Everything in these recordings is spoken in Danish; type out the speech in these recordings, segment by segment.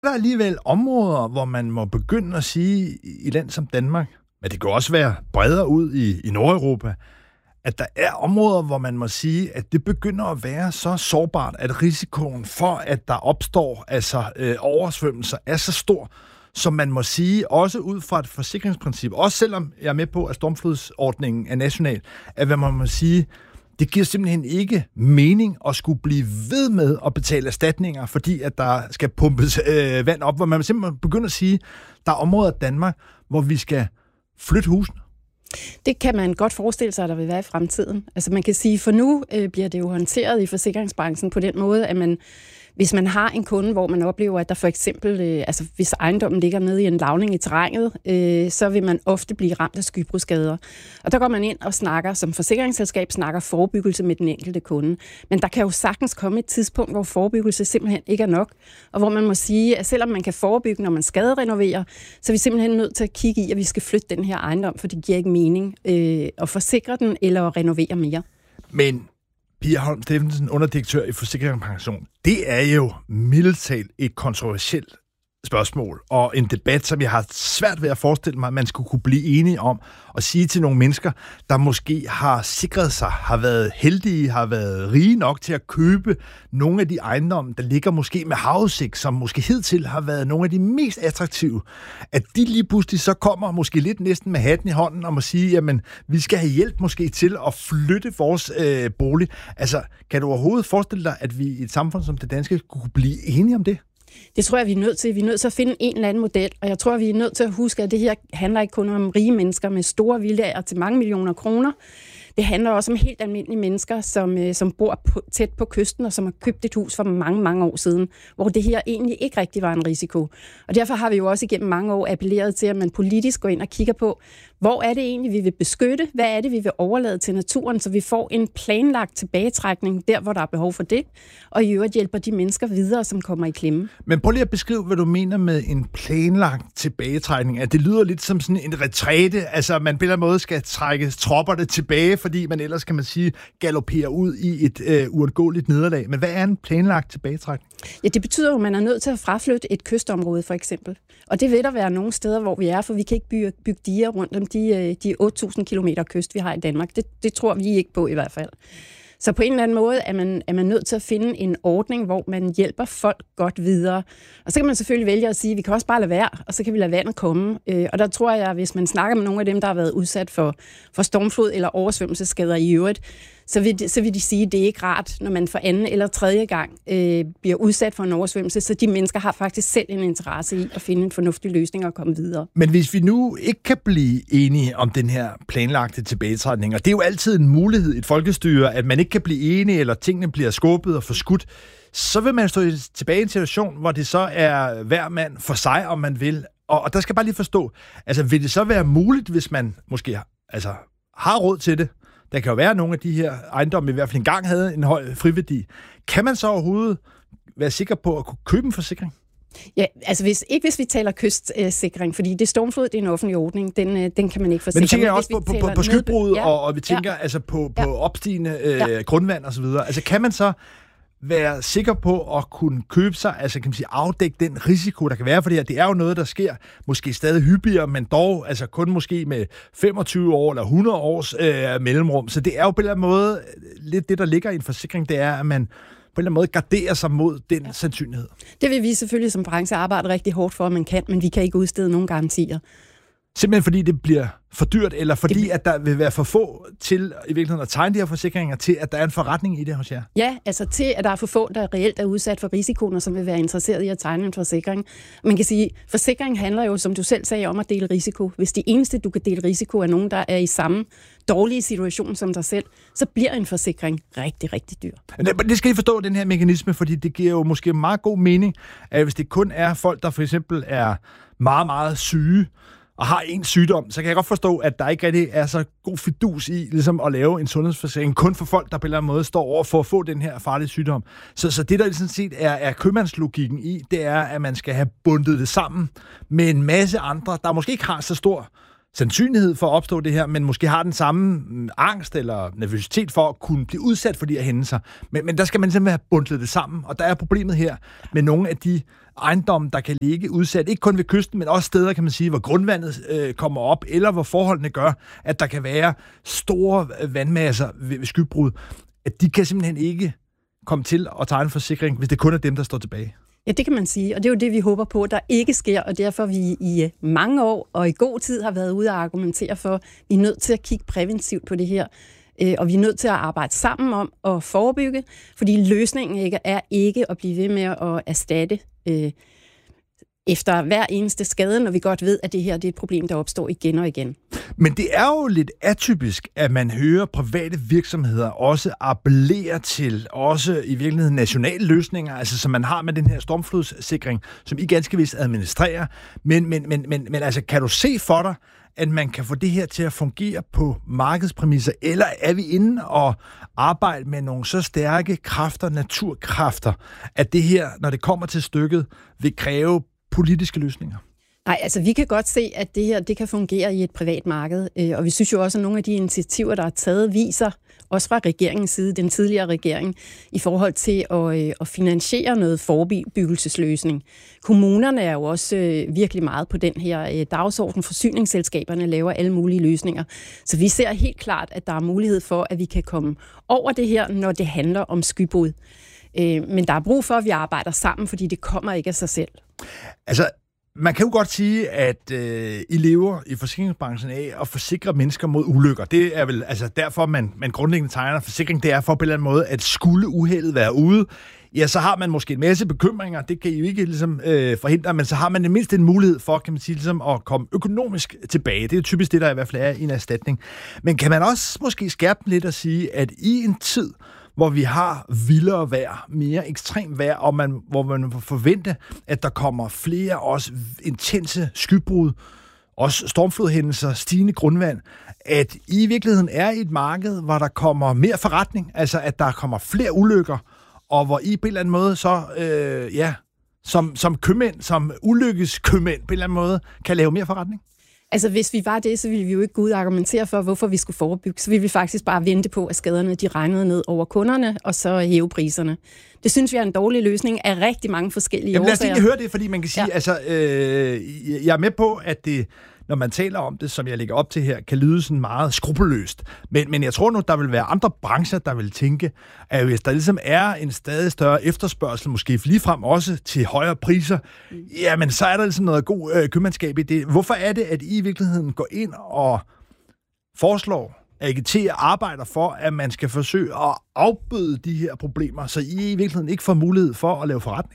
Der er alligevel områder, hvor man må begynde at sige i land som Danmark, men det kan også være bredere ud i Nordeuropa, at der er områder, hvor man må sige, at det begynder at være så sårbart, at risikoen for, at der opstår oversvømmelser, er så stor, som man må sige, også ud fra et forsikringsprincip, også selvom jeg er med på, at stormflodsordningen er national, at hvad man må sige, det giver simpelthen ikke mening at skulle blive ved med at betale erstatninger, fordi at der skal pumpes vand op, hvor man simpelthen begynder at sige, at der er områder i Danmark, hvor vi skal flytte husene. Det kan man godt forestille sig, at der vil være i fremtiden. Altså man kan sige, for nu bliver det jo håndteret i forsikringsbranchen på den måde, at hvis man har en kunde, hvor man oplever, at der for eksempel, hvis ejendommen ligger nede i en lavning i terrænet, så vil man ofte blive ramt af skybrudskader. Og der går man ind og snakker, som forsikringsselskab snakker forebyggelse med den enkelte kunde. Men der kan jo sagtens komme et tidspunkt, hvor forebyggelse simpelthen ikke er nok, og hvor man må sige, at selvom man kan forebygge, når man skaderenoverer, så er vi simpelthen nødt til at kigge i, at vi skal flytte den her ejendom, for det giver ikke mening at forsikre den eller at renovere mere. Men Pia Holm Steffensen, underdirektør i Forsikring & Pension, det er jo mildest talt et kontroversielt spørgsmål, og en debat, som jeg har svært ved at forestille mig, at man skulle kunne blive enige om, og sige til nogle mennesker, der måske har sikret sig, har været heldige, har været rige nok til at købe nogle af de ejendomme, der ligger måske med havudsigt, som måske hidtil har været nogle af de mest attraktive, at de lige pludselig så kommer måske lidt næsten med hatten i hånden og må sige, jamen, vi skal have hjælp måske til at flytte vores bolig. Altså, kan du overhovedet forestille dig, at vi i et samfund som det danske kunne blive enige om det? Det tror jeg, vi er nødt til. Vi er nødt til at finde en eller anden model, og jeg tror, vi er nødt til at huske, at det her handler ikke kun om rige mennesker med store villaer til mange millioner kroner. Det handler også om helt almindelige mennesker, som bor tæt på kysten, og som har købt et hus for mange, mange år siden, hvor det her egentlig ikke rigtig var en risiko. Og derfor har vi jo også igennem mange år appelleret til, at man politisk går ind og kigger på, hvor er det egentlig, vi vil beskytte? Hvad er det, vi vil overlade til naturen, så vi får en planlagt tilbagetrækning der, hvor der er behov for det, og i øvrigt hjælper de mennesker videre, som kommer i klemme. Men prøv lige at beskrive, hvad du mener med en planlagt tilbagetrækning. At det lyder lidt som sådan en retræte, altså man på en eller anden måde skal trække tropperne tilbage, fordi man ellers, kan man sige, galopperer ud i et uundgåeligt nederlag. Men hvad er en planlagt tilbagetrækning? Ja, det betyder jo, at man er nødt til at fraflytte et kystområde, for eksempel. Og det vil der være nogle steder, hvor vi er, for vi kan ikke bygge diger rundt om de 8.000 kilometer kyst, vi har i Danmark. Det tror vi ikke på i hvert fald. Så på en eller anden måde er man nødt til at finde en ordning, hvor man hjælper folk godt videre. Og så kan man selvfølgelig vælge at sige, at vi kan også bare lade være, og så kan vi lade vandet komme. Og der tror jeg, at hvis man snakker med nogle af dem, der har været udsat for stormflod eller oversvømmelsesskader i øvrigt, så vil de sige, at det er ikke rart, når man for anden eller tredje gang bliver udsat for en oversvømmelse, så de mennesker har faktisk selv en interesse i at finde en fornuftig løsning og komme videre. Men hvis vi nu ikke kan blive enige om den her planlagte tilbagetrækning, og det er jo altid en mulighed i et folkestyre, at man ikke kan blive enige, eller tingene bliver skubbet og forskudt, så vil man stå tilbage i en situation, hvor det så er hver mand for sig, om man vil. Og der skal jeg bare lige forstå, altså vil det så være muligt, hvis man måske har råd til det? Der kan jo være nogle af de her ejendomme, i hvert fald engang havde en høj friværdi. Kan man så overhovedet være sikker på at kunne købe en forsikring? Ja, altså hvis vi taler kystsikring, fordi det stormflod, det er en offentlig ordning, den kan man ikke forsikre. Men vi tænker også på skybrud, og vi tænker på opstigende grundvand og så videre. Altså kan man så være sikker på at kunne købe sig, altså kan man sige afdække den risiko, der kan være for det her. Det er jo noget, der sker måske stadig hyppigere, men dog altså kun måske med 25 år eller 100 års mellemrum. Så det er jo på en eller anden måde lidt det, der ligger i en forsikring, det er, at man på en eller anden måde garderer sig mod den sandsynlighed. Det vil vi selvfølgelig som branche arbejde rigtig hårdt for, at man kan, men vi kan ikke udstede nogen garantier. Simpelthen fordi det bliver for dyrt, eller fordi at der vil være for få til i virkeligheden at tegne de her forsikringer, til at der er en forretning i det hos jer? Ja, altså til at der er for få, der reelt er udsat for risikoen, og som vil være interesseret i at tegne en forsikring. Man kan sige, forsikring handler jo, som du selv sagde, om at dele risiko. Hvis det eneste, du kan dele risiko, er nogen, der er i samme dårlige situation som dig selv, så bliver en forsikring rigtig, rigtig dyr. Det skal I forstå, den her mekanisme, fordi det giver jo måske meget god mening, at hvis det kun er folk, der for eksempel er meget, meget syge, og har en sygdom, så kan jeg godt forstå, at der ikke rigtig er så god fidus i ligesom at lave en sundhedsforsikring kun for folk, der på en eller anden måde står over for at få den her farlige sygdom. Så det, der sådan set er købmandslogikken i, det er, at man skal have bundet det sammen med en masse andre, der måske ikke har så stor sandsynlighed for at opstå det her, men måske har den samme angst eller nervøsitet for at kunne blive udsat for de her hændelser. Men der skal man simpelthen have bundlet det sammen, og der er problemet her med nogle af de ejendomme, der kan ligge udsat, ikke kun ved kysten, men også steder, kan man sige, hvor grundvandet kommer op, eller hvor forholdene gør, at der kan være store vandmasser ved skybrud, at de kan simpelthen ikke komme til at tegne en forsikring, hvis det kun er dem, der står tilbage. Ja, det kan man sige, og det er jo det, vi håber på, der ikke sker, og derfor vi i mange år og i god tid har været ude og argumentere for, at vi er nødt til at kigge præventivt på det her, og vi er nødt til at arbejde sammen om at forebygge, fordi løsningen er ikke at blive ved med at erstatte efter hver eneste skade, når vi godt ved, at det her det er et problem, der opstår igen og igen. Men det er jo lidt atypisk, at man hører private virksomheder også appellere til også i virkeligheden nationale løsninger, altså som man har med den her stormflodssikring, som I ganske vist administrerer. Men altså, kan du se for dig, at man kan få det her til at fungere på markedspræmisser, eller er vi inde og arbejde med nogle så stærke kræfter, naturkræfter, at det her, når det kommer til stykket, vil kræve politiske løsninger? Nej, altså vi kan godt se, at det her det kan fungere i et privat marked, og vi synes jo også, at nogle af de initiativer, der er taget, viser, også fra regeringens side, den tidligere regering, i forhold til at finansiere noget forebyggelsesløsning. Kommunerne er jo også virkelig meget på den her dagsorden. Forsyningsselskaberne laver alle mulige løsninger. Så vi ser helt klart, at der er mulighed for, at vi kan komme over det her, når det handler om skybrud. Men der er brug for, at vi arbejder sammen, fordi det kommer ikke af sig selv. Altså, man kan jo godt sige, at I lever i forsikringsbranchen af at forsikre mennesker mod ulykker. Det er vel altså derfor, man grundlæggende tegner forsikring. Det er for på en eller anden måde, at skulle uheldet være ude, ja, så har man måske en masse bekymringer. Det kan I jo ikke ligesom forhindre, men så har man mindst en mulighed for, kan man sige, ligesom at komme økonomisk tilbage. Det er typisk det, der i hvert fald er i en erstatning. Men kan man også måske skærpe lidt og sige, at i en tid, hvor vi har vildere vejr, mere ekstrem vejr, og hvor man må forvente, at der kommer flere også intense skybrud, også stormflodhændelser, stigende grundvand, at I virkeligheden er i et marked, hvor der kommer mere forretning, altså at der kommer flere ulykker, og hvor I på en eller anden måde så, som købmænd, som ulykkeskøbmænd på en eller anden måde, kan lave mere forretning? Altså, hvis vi var det, så ville vi jo ikke gå ud og argumentere for, hvorfor vi skulle forebygge. Så ville vi faktisk bare vente på, at skaderne de regnede ned over kunderne, og så hæve priserne. Det synes vi er en dårlig løsning af rigtig mange forskellige årsager. Lad os ikke høre det, fordi man kan sige, altså, jeg er med på, at det, når man taler om det, som jeg lægger op til her, kan lyde sådan meget skrupelløst. Men jeg tror nu, der vil være andre brancher, der vil tænke, at hvis der ligesom er en stadig større efterspørgsel, måske ligefrem også til højere priser, jamen så er der ligesom noget god købmandskab i det. Hvorfor er det, at I i virkeligheden går ind og foreslår, agiterer, arbejder for, at man skal forsøge at afbøde de her problemer, så I i virkeligheden ikke får mulighed for at lave forretning?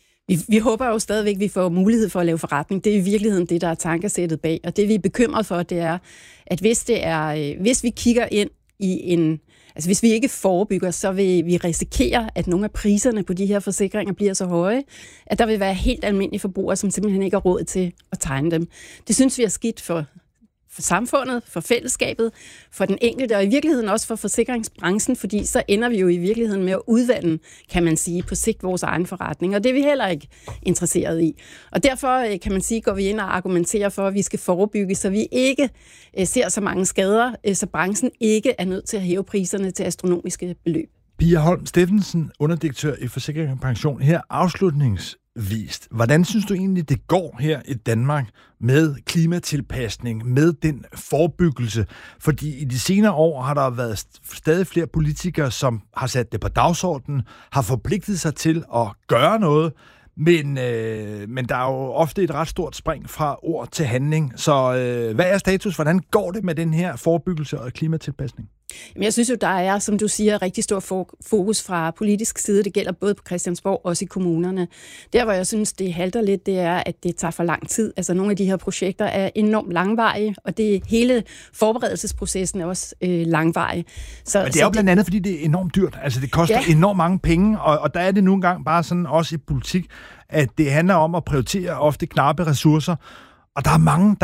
Vi håber jo stadigvæk, at vi får mulighed for at lave forretning. Det er i virkeligheden det, der er tankesættet bag. Og det, vi er bekymret for, det er, at hvis vi kigger ind i altså hvis vi ikke forebygger, så vil vi risikere, at nogle af priserne på de her forsikringer bliver så høje, at der vil være helt almindelige forbrugere, som simpelthen ikke har råd til at tegne dem. Det synes vi er skidt for samfundet, for fællesskabet, for den enkelte, og i virkeligheden også for forsikringsbranchen, fordi så ender vi jo i virkeligheden med at udvande, kan man sige, på sigt vores egen forretning, og det er vi heller ikke interesseret i. Og derfor, kan man sige, går vi ind og argumenterer for, at vi skal forebygge, så vi ikke ser så mange skader, så branchen ikke er nødt til at hæve priserne til astronomiske beløb. Pia Holm Steffensen, underdirektør i Forsikring og Pension, her afslutningsvist. Hvordan synes du egentlig, det går her i Danmark med klimatilpasning, med den forebyggelse? Fordi i de senere år har der været stadig flere politikere, som har sat det på dagsordenen, har forpligtet sig til at gøre noget, men der er jo ofte et ret stort spring fra ord til handling. Så hvad er status? Hvordan går det med den her forebyggelse og klimatilpasning? Jamen, jeg synes jo, der er, som du siger, rigtig stor fokus fra politisk side. Det gælder både på Christiansborg og også i kommunerne. Der, hvor jeg synes, det halter lidt, det er, at det tager for lang tid. Altså, nogle af de her projekter er enormt langvarige, og hele forberedelsesprocessen er også langvarig. Men det er jo blandt andet, fordi det er enormt dyrt. Altså, det koster enormt mange penge, og der er det nogle gange bare sådan, også i politik, at det handler om at prioritere ofte knappe ressourcer. Og der er mange,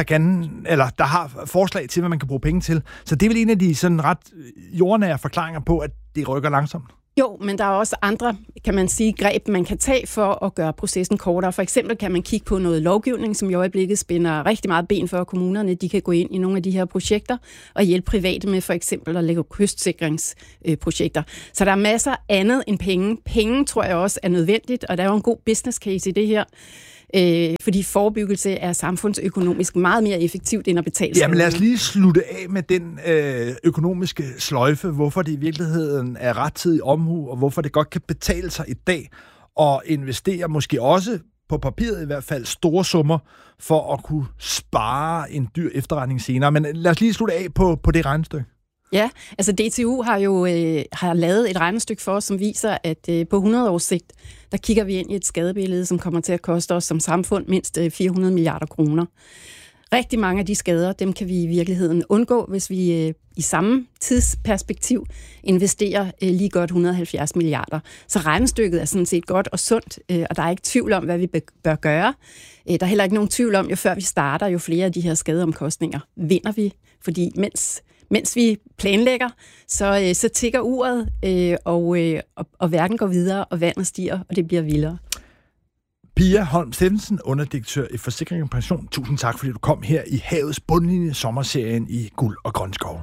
der har forslag til, hvad man kan bruge penge til. Så det er vel en af de sådan ret jordnære forklaringer på, at det rykker langsomt. Jo, men der er også andre, kan man sige, greb, man kan tage for at gøre processen kortere. For eksempel kan man kigge på noget lovgivning, som i øjeblikket spænder rigtig meget ben for kommunerne. De kan gå ind i nogle af de her projekter og hjælpe private med for eksempel at lægge kystsikringsprojekter. Så der er masser andet end penge. Penge tror jeg også er nødvendigt, og der er jo en god business case i det her. Fordi forebyggelse er samfundsøkonomisk meget mere effektivt end at betale sig. Jamen lad os lige slutte af med den økonomiske sløjfe, hvorfor det i virkeligheden er rettidig omhu, og hvorfor det godt kan betale sig i dag at investere måske også på papiret i hvert fald store summer for at kunne spare en dyr efterretning senere. Men lad os lige slutte af på det regnestykke. Ja, altså DTU har jo har lavet et regnestykke for os, som viser, at på 100 års sigt, der kigger vi ind i et skadebillede, som kommer til at koste os som samfund mindst 400 milliarder kroner. Rigtig mange af de skader, dem kan vi i virkeligheden undgå, hvis vi i samme tidsperspektiv investerer lige godt 170 milliarder. Så regnestykket er sådan set godt og sundt, og der er ikke tvivl om, hvad vi bør gøre. Der er heller ikke nogen tvivl om, jo før vi starter, jo flere af de her skadeomkostninger vinder vi, fordi mens vi planlægger, så tikker uret, og verden går videre, og vandet stiger, og det bliver vildere. Pia Holm Steffensen, underdirektør i Forsikring og Pension. Tusind tak, fordi du kom her i Havets Bundlinje, sommerserien i Guld og Grønskov.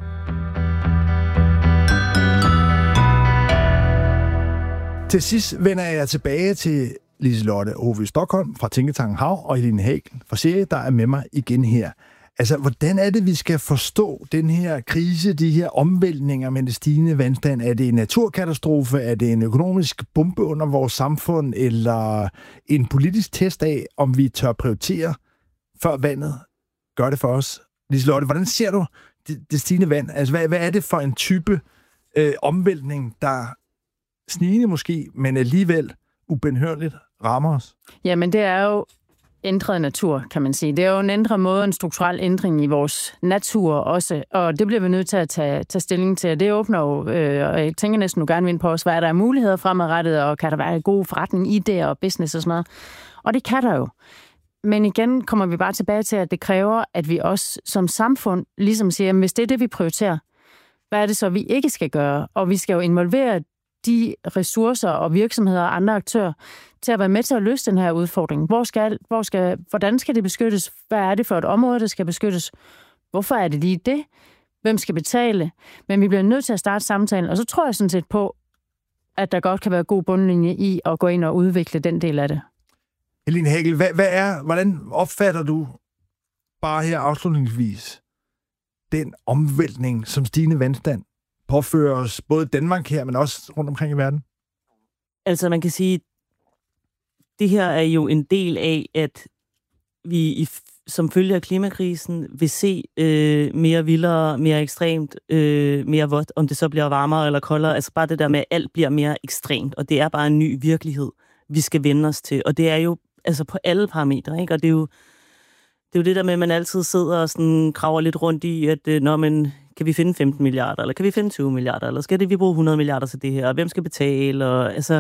Til sidst vender jeg tilbage til Liselotte Hove Stockholm fra Tænketanken Hav og Helene Hagel fra Serie, der er med mig igen her. Altså, hvordan er det, vi skal forstå den her krise, de her omvæltninger med det stigende vandstand? Er det en naturkatastrofe? Er det en økonomisk bombe under vores samfund? Eller en politisk test af, om vi tør prioritere, før vandet gør det for os? Liselotte, hvordan ser du det stigende vand? Altså, hvad er det for en type omvæltning, der snigende måske, men alligevel ubenhørligt rammer os? Jamen, det er jo ændret natur, kan man sige. Det er jo en ændret måde, en strukturel ændring i vores natur også, og det bliver vi nødt til at tage stilling til. Det åbner jo, og jeg tænker næsten nu gerne ind på os, hvad er der muligheder fremadrettet, og kan der være en god forretning i det, og business og sådan noget. Og det kan der jo. Men igen kommer vi bare tilbage til, at det kræver, at vi også som samfund ligesom siger, at hvis det er det, vi prioriterer, hvad er det så, vi ikke skal gøre? Og vi skal jo involvere de ressourcer og virksomheder og andre aktører til at være med til at løse den her udfordring. Hvordan skal det beskyttes? Hvad er det for et område, der skal beskyttes? Hvorfor er det lige det? Hvem skal betale? Men vi bliver nødt til at starte samtalen, og så tror jeg sådan set på, at der godt kan være god bundlinje i at gå ind og udvikle den del af det. Helene Hagel, hvordan opfatter du bare her afslutningsvis den omvæltning, som stigende vandstand påfører os, både Danmark her, men også rundt omkring i verden? Altså man kan sige, det her er jo en del af, at vi som følge af klimakrisen vil se mere vildere, mere ekstremt, mere vådt, om det så bliver varmere eller koldere. Altså bare det der med, at alt bliver mere ekstremt, og det er bare en ny virkelighed, vi skal vende os til. Og det er jo altså på alle parametre, ikke? Og det er jo det der med, at man altid sidder og sådan kraver lidt rundt i, at kan vi finde 15 milliarder, eller kan vi finde 20 milliarder, eller skal vi bruge 100 milliarder til det her, og hvem skal betale, og altså,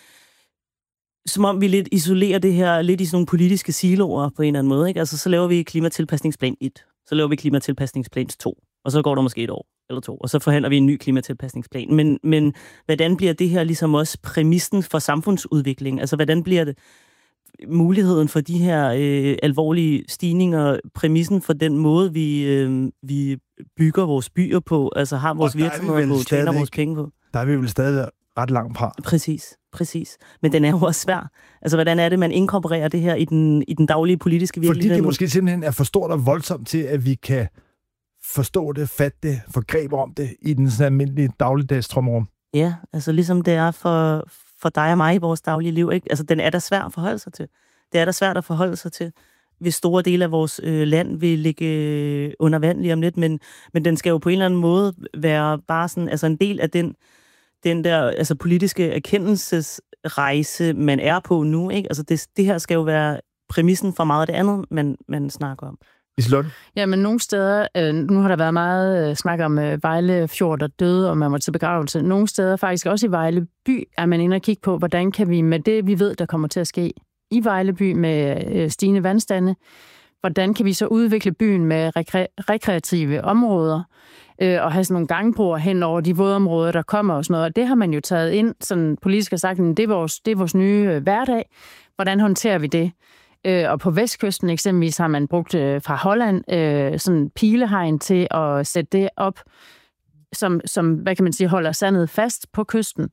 som om vi lidt isolerer det her lidt i sådan nogle politiske siloer på en eller anden måde, ikke? Altså, så laver vi klimatilpasningsplan 1, så laver vi klimatilpasningsplan 2, og så går der måske et år eller 2, og så forhandler vi en ny klimatilpasningsplan. Men hvordan bliver det her ligesom også præmissen for samfundsudvikling? Altså, hvordan bliver det muligheden for de her alvorlige stigninger, præmissen for den måde, vi bygger vores byer på, altså har vores virksomheder på, tjener vores penge på? Der er vi vel stadig ret langt fra. Præcis. Men den er jo også svær. Altså, hvordan er det, man inkorporerer det her i den daglige politiske virkelighed? Fordi det måske simpelthen er for stort og voldsomt til, at vi kan forstå det, fatte det, få greb om det i den sådan almindelige dagligdags trummerum. Ja, altså ligesom det er for dig og mig i vores daglige liv, ikke? Altså, den er da svær at forholde sig til. Det er da svært at forholde sig til, hvis store dele af vores land vil ligge under vand lige om lidt, men den skal jo på en eller anden måde være bare sådan, altså en del af den der altså politiske erkendelsesrejse, man er på nu, ikke? Altså det her skal jo være præmissen for meget af det andet, man snakker om. Liselotte? Ja, men nogle steder, nu har der været meget snak om Vejle Fjord, der døde, og man var til begravelse. Nogle steder, faktisk også i Vejle by, er man inde og kigge på, hvordan kan vi med det, vi ved, der kommer til at ske i Vejle by med stigende vandstande, hvordan kan vi så udvikle byen med rekreative områder, og have sådan nogle gangbroer hen over de vådområder, der kommer og sådan noget. Og det har man jo taget ind, sådan politisk har sagt, at det er vores nye hverdag. Hvordan håndterer vi det? Og på vestkysten eksempelvis har man brugt fra Holland sådan pilehegn til at sætte det op, som hvad kan man sige, holder sandet fast på kysten.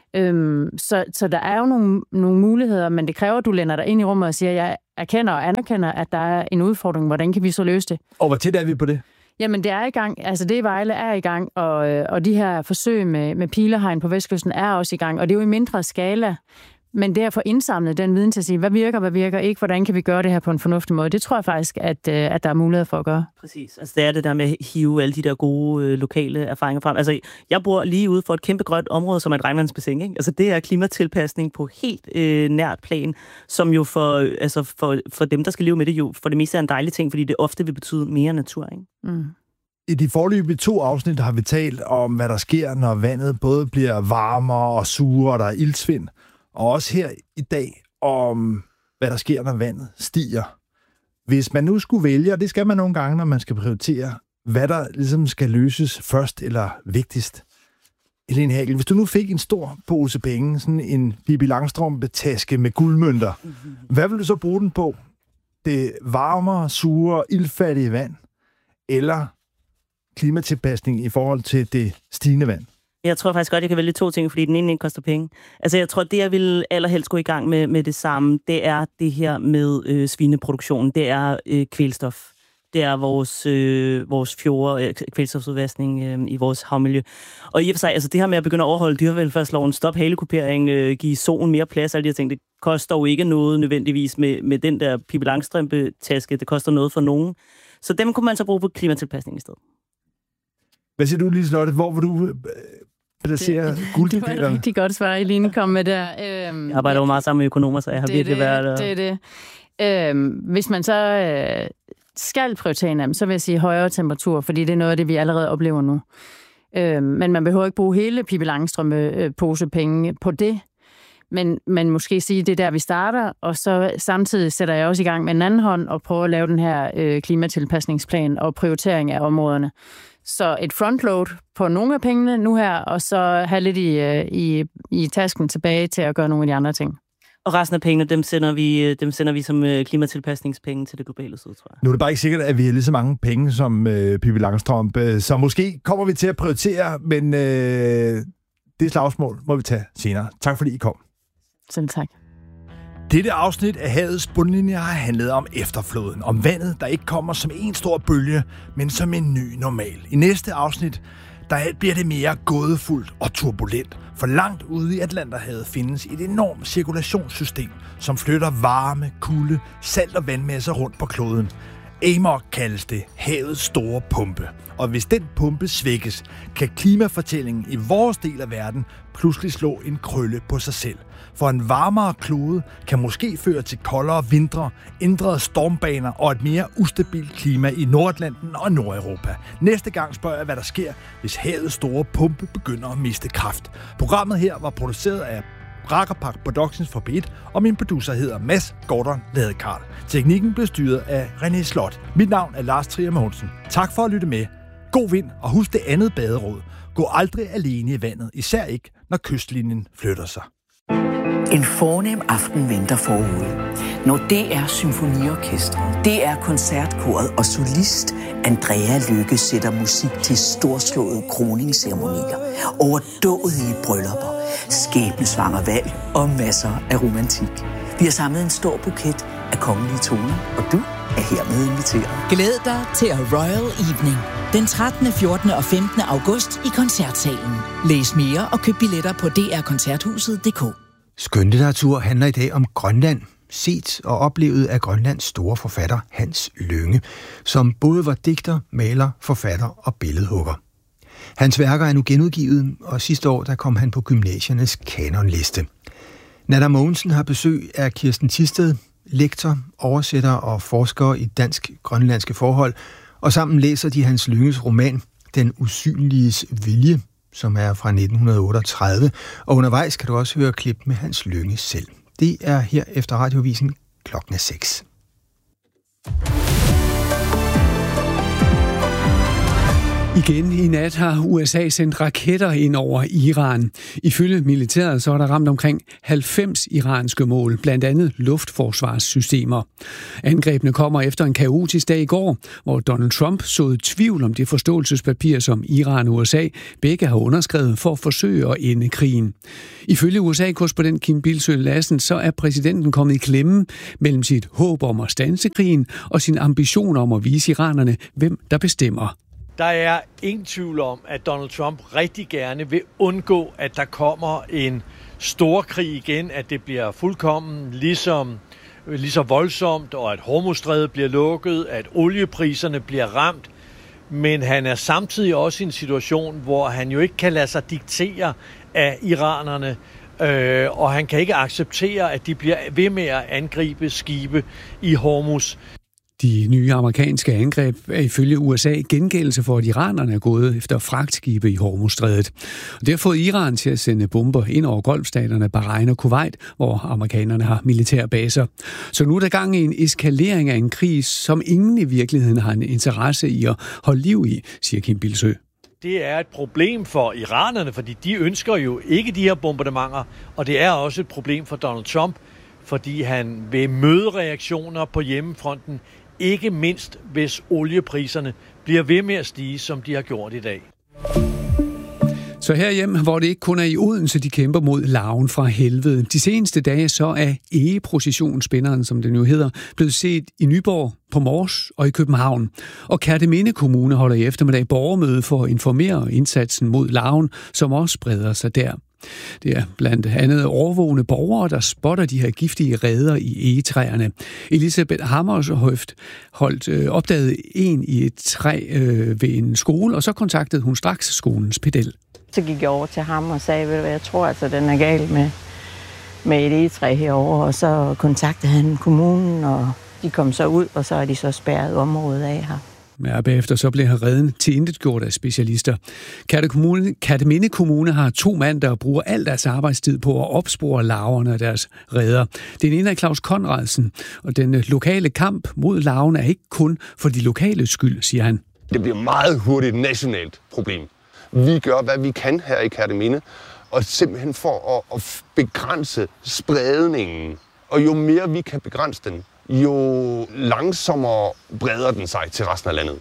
Så der er jo nogle muligheder, men det kræver, at du lænder dig ind i rummet og siger, at jeg erkender og anerkender, at der er en udfordring. Hvordan kan vi så løse det? Og hvor tæt er vi på det? Jamen, det er i gang. Altså, det i Vejle er i gang, og de her forsøg med pilehegn på vestkysten er også i gang, og det er jo i mindre skala. Men det at få indsamlet den viden til at sige, hvad virker ikke, hvordan kan vi gøre det her på en fornuftig måde, det tror jeg faktisk, at der er mulighed for at gøre. Præcis. Altså det er det der med at hive alle de der gode lokale erfaringer frem. Altså jeg bor lige ude for et kæmpe grønt område, som er et regnvandsbassin, ikke? Altså det er klimatilpasning på helt nært plan, som jo for dem, der skal leve med det, jo for det meste er en dejlig ting, fordi det ofte vil betyde mere natur, ikke? Mm. I de foreløbige 2 afsnit har vi talt om, hvad der sker, når vandet både bliver varmere og surere, og der er iltsvind. Og også her i dag om, hvad der sker, når vandet stiger. Hvis man nu skulle vælge, og det skal man nogle gange, når man skal prioritere, hvad der ligesom skal løses først eller vigtigst. Helene Hagel, hvis du nu fik en stor pose penge, sådan en Pippi Langstrømpe-taske med guldmønter, hvad vil du så bruge den på? Det varmere, sure, iltfattige vand, eller klimatilpasning i forhold til det stigende vand? Jeg tror faktisk godt, jeg kan vælge 2 ting, fordi den ene ikke koster penge. Altså, jeg tror, det jeg vil allerhelst gå i gang med det samme, det er det her med svineproduktion. Det er kvælstof. Det er vores fjorde, kvælstofudvaskning i vores havmiljø. Og i og for sig, altså det her med at begynde at overholde dyrevelfærdsloven, stop halekupering, give soen mere plads, alle de her ting, det koster jo ikke noget nødvendigvis med den der Pippi Langstrømpe-taske. Det koster noget for nogen. Så dem kunne man så bruge på klimatilpasning i stedet. Hvad siger du, Liselotte? Hvor vil du placere guldpilerne? Det var et rigtig godt svar, Eline kom med der. Jeg arbejder jo meget sammen med økonomer, så jeg har virkelig været... Det er det. Hvis man så skal prioritere dem, så vil jeg sige højere temperatur, fordi det er noget af det, vi allerede oplever nu. Men man behøver ikke bruge hele Pippi Langstrømpe-pose penge på det. Men måske sige, det er der, vi starter, og så samtidig sætter jeg også i gang med en anden hånd og prøver at lave den her klimatilpasningsplan og prioritering af områderne. Så et frontload på nogle af pengene nu her, og så have lidt i tasken tilbage til at gøre nogle af de andre ting. Og resten af pengene, dem sender vi som klimatilpasningspenge til det globale syd, tror jeg. Nu er det bare ikke sikkert, at vi har lige så mange penge som Pippi Langstrømpe, så måske kommer vi til at prioritere, men det slagsmål må vi tage senere. Tak fordi I kom. Selv tak. Dette afsnit af Havets bundlinje har handlet om efterfloden, om vandet, der ikke kommer som en stor bølge, men som en ny normal. I næste afsnit, der bliver det mere gådefuldt og turbulent, for langt ude i Atlanterhavet findes et enormt cirkulationssystem, som flytter varme, kulde, salt og vandmasser rundt på kloden. AMOC kaldes det havets store pumpe, og hvis den pumpe svækkes, kan klimafortællingen i vores del af verden pludselig slå en krølle på sig selv. For en varmere klode kan måske føre til koldere vintre, ændrede stormbaner og et mere ustabilt klima i Nordatlanten og Nordeuropa. Næste gang spørger jeg, hvad der sker, hvis havets store pumpe begynder at miste kraft. Programmet her var produceret af Rakkerpak Productions for P1, og min producer hedder Mads Gordon Ladekarl. Teknikken blev styret af René Slot. Mit navn er Lars Trier Mogensen. Tak for at lytte med. God vind, og husk det andet baderåd. Gå aldrig alene i vandet, især ikke, når kystlinjen flytter sig. En fornem aften venter forude. Når det er symfoniorkestret, det er koncertkoret og solist Andrea Lykke sætter musik til storslåede kroningsceremonier, overdådige bryllupper, skæbnesvanger valg og masser af romantik. Vi har samlet en stor buket af kongelige toner, og du er hermed inviteret. Glæd dig til A Royal Evening den 13., 14. og 15. august i Koncertsalen. Læs mere og køb billetter på drkoncerthuset.dk. Skønlitteratur handler i dag om Grønland, set og oplevet af Grønlands store forfatter Hans Lynge, som både var digter, maler, forfatter og billedhugger. Hans værker er nu genudgivet, og sidste år der kom han på gymnasiernes kanonliste. Nana Mogensen har besøg af Kirsten Thisted, lektor, oversætter og forsker i dansk-grønlandske forhold, og sammen læser de Hans Lynges roman Den usynliges vilje, som er fra 1938, og undervejs kan du også høre klip med Hans Lynge selv. Det er her efter Radiovisen 6:00. Igen i nat har USA sendt raketter ind over Iran. Ifølge militæret så er der ramt omkring 90 iranske mål, blandt andet luftforsvarssystemer. Angrebene kommer efter en kaotisk dag i går, hvor Donald Trump såede tvivl om det forståelsespapir, som Iran og USA begge har underskrevet for at forsøge at ende krigen. Ifølge USA-korrespondent Kim Bildsøe Lassen, så er præsidenten kommet i klemme mellem sit håb om at standse krigen og sin ambition om at vise iranerne, hvem der bestemmer. Der er ingen tvivl om, at Donald Trump rigtig gerne vil undgå, at der kommer en stor krig igen, at det bliver fuldkommen lige så voldsomt, og at Hormuzstrædet bliver lukket, at oliepriserne bliver ramt. Men han er samtidig også i en situation, hvor han jo ikke kan lade sig diktere af iranerne, og han kan ikke acceptere, at de bliver ved med at angribe skibe i Hormuz. De nye amerikanske angreb er ifølge USA gengældelse for, at iranerne er gået efter fragtskibe i Hormuzstrædet. Det har fået Iran til at sende bomber ind over golfstaterne Bahrain og Kuwait, hvor amerikanerne har militære baser. Så nu er der gang i en eskalering af en krig, som ingen i virkeligheden har en interesse i at holde liv i, siger Kim Bildsøe. Det er et problem for iranerne, fordi de ønsker jo ikke de her bombardementer, og det er også et problem for Donald Trump, fordi han vil møde reaktioner på hjemmefronten, ikke mindst hvis oliepriserne bliver ved med at stige, som de har gjort i dag. Så herhjemme, hvor det ikke kun er i Odense, de kæmper mod larven fra helvede. De seneste dage så er egeprocessionsspænderen, som det nu hedder, blevet set i Nyborg, på Mors og i København. Og Kerteminde Kommune holder i eftermiddag borgermøde for at informere indsatsen mod larven, som også spreder sig der. Det er blandt andet overvågne borgere, der spotter de her giftige reder i egetræerne. Elisabeth Hammershøft opdagede en i et træ ved en skole, og så kontaktede hun straks skolens pedel. Så gik jeg over til ham og sagde, at jeg tror, at den er galt med et egetræ herovre, og så kontaktede han kommunen, og de kom så ud, og så er de så spærret området af her. Ja, bagefter så blev redden tilintetgjort af specialister. Kerteminde Kommune har 2 mand, der bruger al deres arbejdstid på at opspore larverne af deres reder. Den ene er Claus Conradsen, og den lokale kamp mod larven er ikke kun for de lokale skyld, siger han. Det bliver meget hurtigt et nationalt problem. Vi gør, hvad vi kan her i Kerteminde, og simpelthen for at begrænse spredningen. Og jo mere vi kan begrænse den, jo langsommere breder den sig til resten af landet.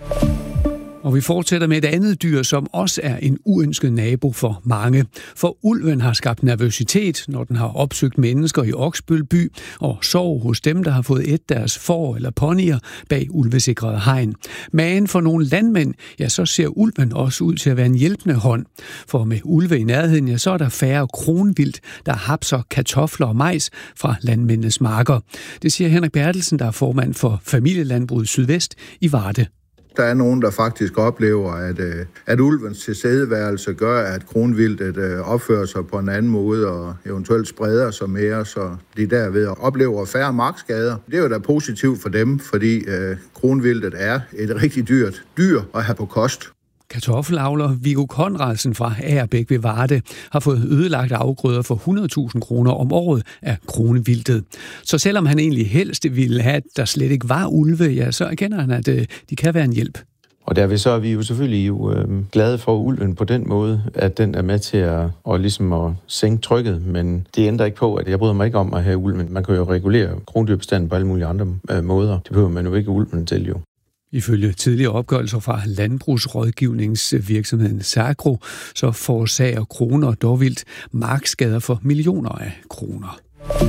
Og vi fortsætter med et andet dyr, som også er en uønsket nabo for mange. For ulven har skabt nervøsitet, når den har opsøgt mennesker i Oksbøl by og sov hos dem, der har fået et deres får eller ponyer bag ulvesikrede hegn. Men for nogle landmænd, ja, så ser ulven også ud til at være en hjælpende hånd. For med ulve i nærheden, ja, så er der færre kronvildt, der hapser kartofler og majs fra landmændenes marker. Det siger Henrik Bertelsen, der er formand for Familielandbruget Sydvest i Varde. Der er nogen, der faktisk oplever, at ulvens tilstedeværelse gør, at kronvildtet opfører sig på en anden måde og eventuelt spreder sig mere, så de derved oplever færre markskader. Det er jo da positivt for dem, fordi kronvildtet er et rigtig dyrt dyr at have på kost. Kartoffelavler Viggo Conradsen fra Agerbæk ved Varde har fået ødelagt afgrøder for 100.000 kroner om året af kronvildtet. Så selvom han egentlig helst ville have, at der slet ikke var ulve, ja, så erkender han, at de kan være en hjælp. Og derved så er vi jo selvfølgelig glade for ulven på den måde, at den er med til at sænke trykket, men det ændrer ikke på, at jeg bryder mig ikke om at have ulven. Man kan jo regulere krondyrbestanden på alle mulige andre måder. Det behøver man jo ikke ulven til, jo. Ifølge tidligere opgørelser fra landbrugsrådgivningsvirksomheden Sagro, så forårsager kroner dog vildt markskader for millioner af kroner.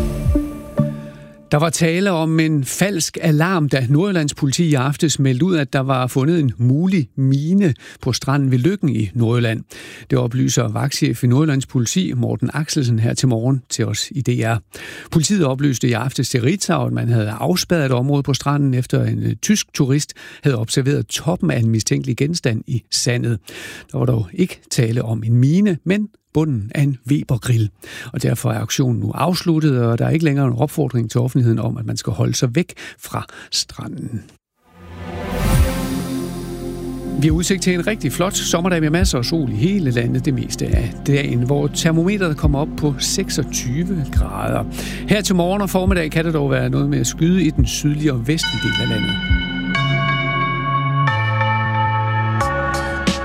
Der var tale om en falsk alarm, da Nordjyllands politi i aftes meldte ud, at der var fundet en mulig mine på stranden ved Løkken i Nordjylland. Det oplyser vagtchef i Nordjyllands politi, Morten Axelsen, her til morgen til os i DR. Politiet oplyste i aftes til Ritzau, at man havde afspærret et område på stranden, efter en tysk turist havde observeret toppen af en mistænkelig genstand i sandet. Der var dog ikke tale om en mine, men bunden af en Weber-grill. Og derfor er aktionen nu afsluttet, og der er ikke længere en opfordring til offentligheden om, at man skal holde sig væk fra stranden. Vi har udsigt til en rigtig flot sommerdag med masser af sol i hele landet det meste af dagen, hvor termometeret kommer op på 26 grader. Her til morgen og formiddag kan det dog være noget med at skyde i den sydlige og vestlige del af landet.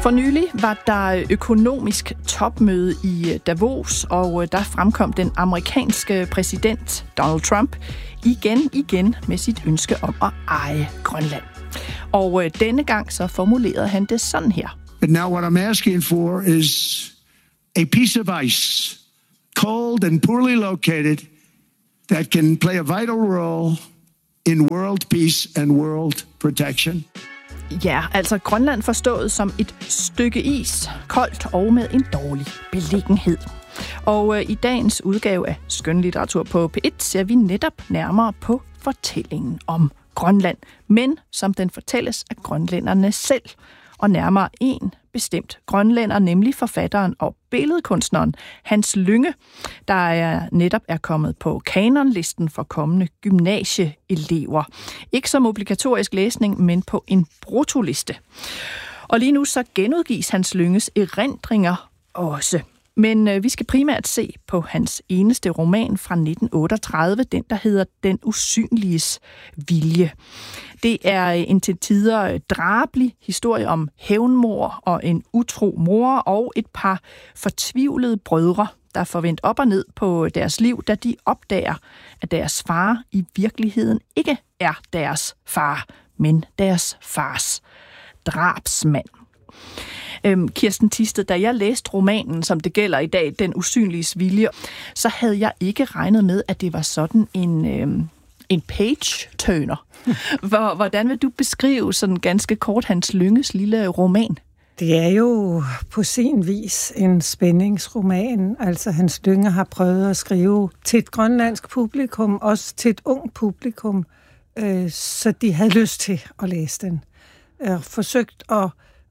For nylig var der økonomisk topmøde i Davos, og der fremkom den amerikanske præsident Donald Trump igen med sit ønske om at eje Grønland. Og denne gang så formulerede han det sådan her. But now what I'm asking for is a piece of ice, cold and poorly located, that can play a vital role in world peace and world protection. Ja, altså Grønland forstået som et stykke is, koldt og med en dårlig beliggenhed. Og i dagens udgave af Skønlitteratur på P1 ser vi netop nærmere på fortællingen om Grønland, men som den fortælles af grønlænderne selv, og nærmere en bestemt grønlænder, nemlig forfatteren og billedkunstneren Hans Lynge, der netop er kommet på kanonlisten for kommende gymnasieelever. Ikke som obligatorisk læsning, men på en bruttoliste. Og lige nu så genudgives Hans Lynges erindringer også. Men vi skal primært se på hans eneste roman fra 1938, den der hedder Den usynliges vilje. Det er en til tider drabelig historie om hævnmord og en utro mor og et par fortvivlede brødre, der får vendt op og ned på deres liv, da de opdager, at deres far i virkeligheden ikke er deres far, men deres fars drabsmand. Kirsten Thisted, da jeg læste romanen, som det gælder i dag, Den usynliges vilje, så havde jeg ikke regnet med, at det var sådan en page-turner. Hvordan vil du beskrive sådan ganske kort Hans Lynges lille roman? Det er jo på sin vis en spændingsroman. Altså Hans Lynge har prøvet at skrive til et grønlandsk publikum, også til et ung publikum, så de havde lyst til at læse den. Forsøgt at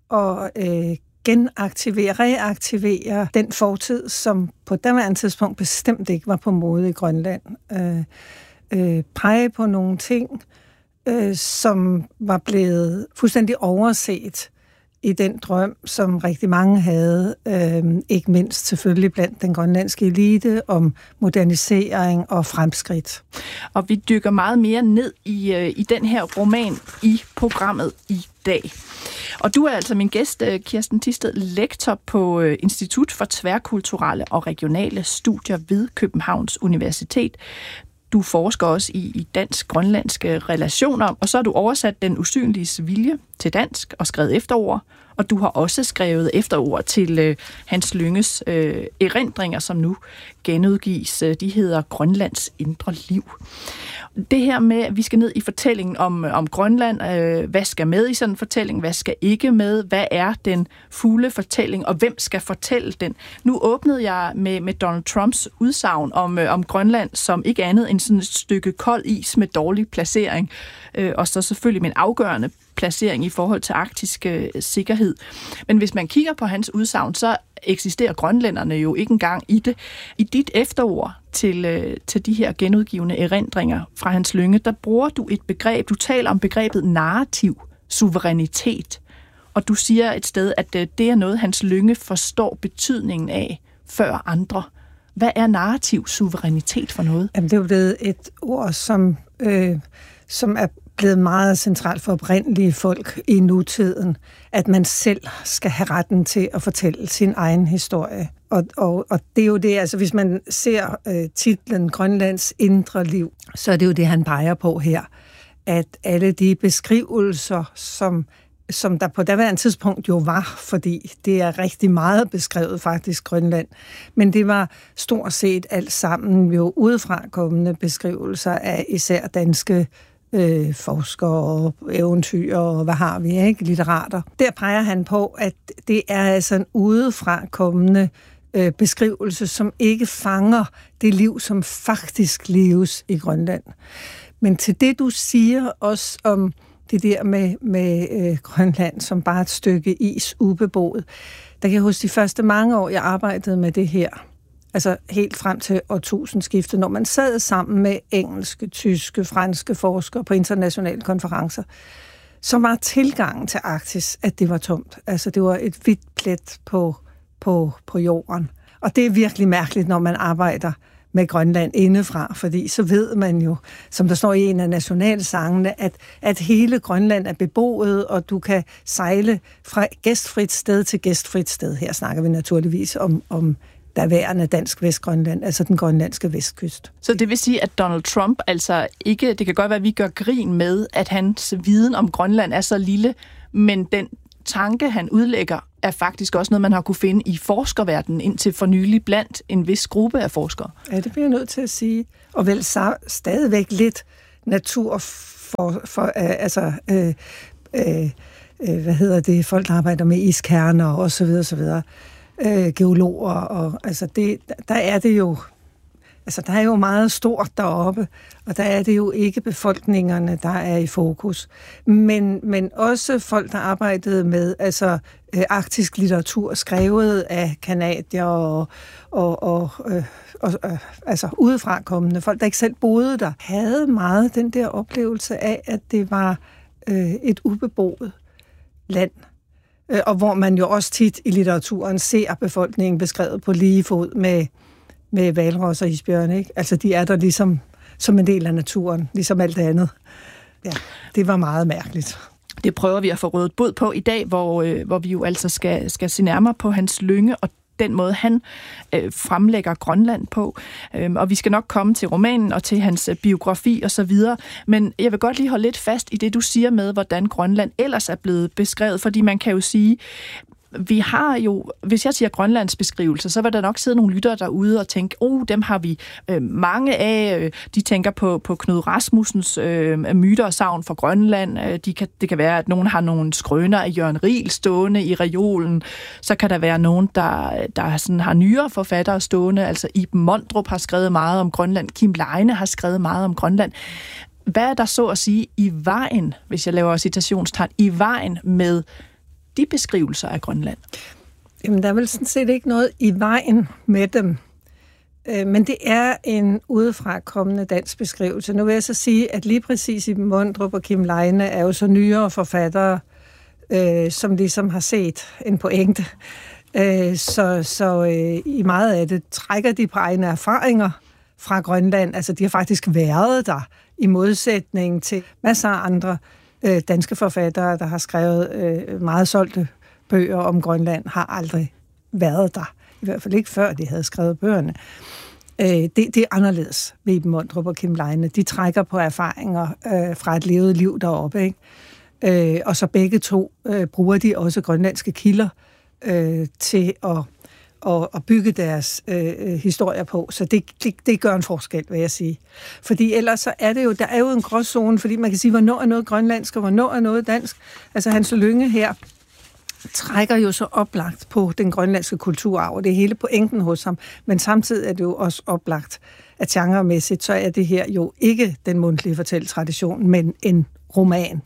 reaktivere den fortid, som på daværende tidspunkt bestemt ikke var på mode i Grønland. Pege på nogle ting, som var blevet fuldstændig overset i den drøm, som rigtig mange havde, ikke mindst selvfølgelig blandt den grønlandske elite, om modernisering og fremskridt. Og vi dykker meget mere ned i den her roman i programmet i dag. Og du er altså min gæst, Kirsten Thisted, lektor på Institut for Tværkulturelle og Regionale Studier ved Københavns Universitet. Du forsker også i dansk-grønlandske relationer, og så har du oversat Den usynliges vilje til dansk og skrevet efterord, og du har også skrevet efterord til Hans Lynges erindringer, som nu genudgives. De hedder Grønlands indre liv. Det her med, at vi skal ned i fortællingen om Grønland, hvad skal med i sådan en fortælling, hvad skal ikke med, hvad er den fulde fortælling, og hvem skal fortælle den? Nu åbnede jeg med Donald Trumps udsagn om Grønland som ikke andet end sådan et stykke kold is med dårlig placering, og så selvfølgelig med en afgørende placering i forhold til arktisk sikkerhed. Men hvis man kigger på hans udsagn, så eksisterer grønlænderne jo ikke engang i det. I dit efterord til de her genudgivende erindringer fra Hans Lynge, der bruger du et begreb, du taler om begrebet narrativ suverænitet, og du siger et sted, at det er noget, Hans Lynge forstår betydningen af før andre. Hvad er narrativ suverænitet for noget? Jamen, det er jo blevet et ord, som er blevet meget centralt for oprindelige folk i nutiden, at man selv skal have retten til at fortælle sin egen historie. Og det er jo det, altså hvis man ser titlen Grønlands indre liv, så er det jo det, han peger på her, at alle de beskrivelser, som der på daværende tidspunkt jo var, fordi det er rigtig meget beskrevet faktisk Grønland, men det var stort set alt sammen jo udefra kommende beskrivelser af især danske forskere og eventyr og hvad har vi, ikke? Litterater. Der peger han på, at det er altså en udefra kommende beskrivelse, som ikke fanger det liv, som faktisk leves i Grønland. Men til det, du siger også om det der med Grønland som bare et stykke is ubeboet, der kan jeg huske de første mange år, jeg arbejdede med det her, altså helt frem til årtusindskiftet, når man sad sammen med engelske, tyske, franske forskere på internationale konferencer, så var tilgangen til Arktis, at det var tomt. Altså det var et hvidt plet på jorden. Og det er virkelig mærkeligt, når man arbejder med Grønland indefra, fordi så ved man jo, som der står i en af nationalsangene, at hele Grønland er beboet, og du kan sejle fra gæstfrit sted til gæstfrit sted. Her snakker vi naturligvis om daværende dansk Vestgrønland, altså den grønlandske vestkyst. Så det vil sige, at Donald Trump altså ikke, det kan godt være, at vi gør grin med, at hans viden om Grønland er så lille, men den tanke, han udlægger, er faktisk også noget, man har kunne finde i forskerverdenen indtil for nylig blandt en vis gruppe af forskere. Ja, det bliver jeg nødt til at sige. Og vel stadigvæk lidt natur folk, der arbejder med iskerner og så videre, så videre. Geologer, og altså der er jo meget stort deroppe, og der er det jo ikke befolkningerne, der er i fokus. Men også folk, der arbejdede med arktisk litteratur, skrevet af canadier og udefra kommende folk, der ikke selv boede der, havde meget den der oplevelse af, at det var et ubeboet land. Og hvor man jo også tit i litteraturen ser befolkningen beskrevet på lige fod med hvalros og isbjørne, ikke? Altså, de er der ligesom som en del af naturen, ligesom alt andet. Ja, det var meget mærkeligt. Det prøver vi at få rådet bod på i dag, hvor vi jo altså skal se nærmere på Hans Lynge og den måde, han fremlægger Grønland på. Og vi skal nok komme til romanen og til hans biografi og så videre. Men jeg vil godt lige holde lidt fast i det, du siger med, hvordan Grønland ellers er blevet beskrevet. Fordi man kan jo sige, vi har jo, hvis jeg siger Grønlands beskrivelser, så vil der nok sidde nogle lyttere derude og tænke, dem har vi mange af. De tænker på Knud Rasmussens myter og sagn for Grønland. Det kan være, at nogen har nogle skrøner af Jørgen Riel stående i reolen. Så kan der være nogen, der sådan har nyere forfattere stående. Altså Iben Mondrup har skrevet meget om Grønland. Kim Leine har skrevet meget om Grønland. Hvad er der så at sige i vejen, hvis jeg laver citationstegn, i vejen med de beskrivelser af Grønland? Jamen, der er vel sådan set ikke noget i vejen med dem. Men det er en udefra kommende dansk beskrivelse. Nu vil jeg så sige, at lige præcis i Mondrup og Kim Leine er jo så nyere forfattere, som ligesom har set en pointe. Så i meget af det trækker de på egne erfaringer fra Grønland. Altså, de har faktisk været der i modsætning til masser af andre danske forfattere, der har skrevet meget solgte bøger om Grønland, har aldrig været der. I hvert fald ikke før de havde skrevet bøgerne. Det er anderledes ved Iben Mondrup og Kim Leine. De trækker på erfaringer fra et levet liv deroppe, ikke? Og så begge to bruger de også grønlandske kilder til at bygge deres historier på. Så det gør en forskel, vil jeg sige. Fordi ellers så er det jo, der er jo en gråzone, fordi man kan sige, hvornår er noget grønlandsk, og hvornår er noget dansk. Altså Hans Lynge her trækker jo så oplagt på den grønlandske kulturarv, og det er hele pointen hos ham. Men samtidig er det jo også oplagt, at genremæssigt, så er det her jo ikke den mundtlige fortælletradition, men en roman.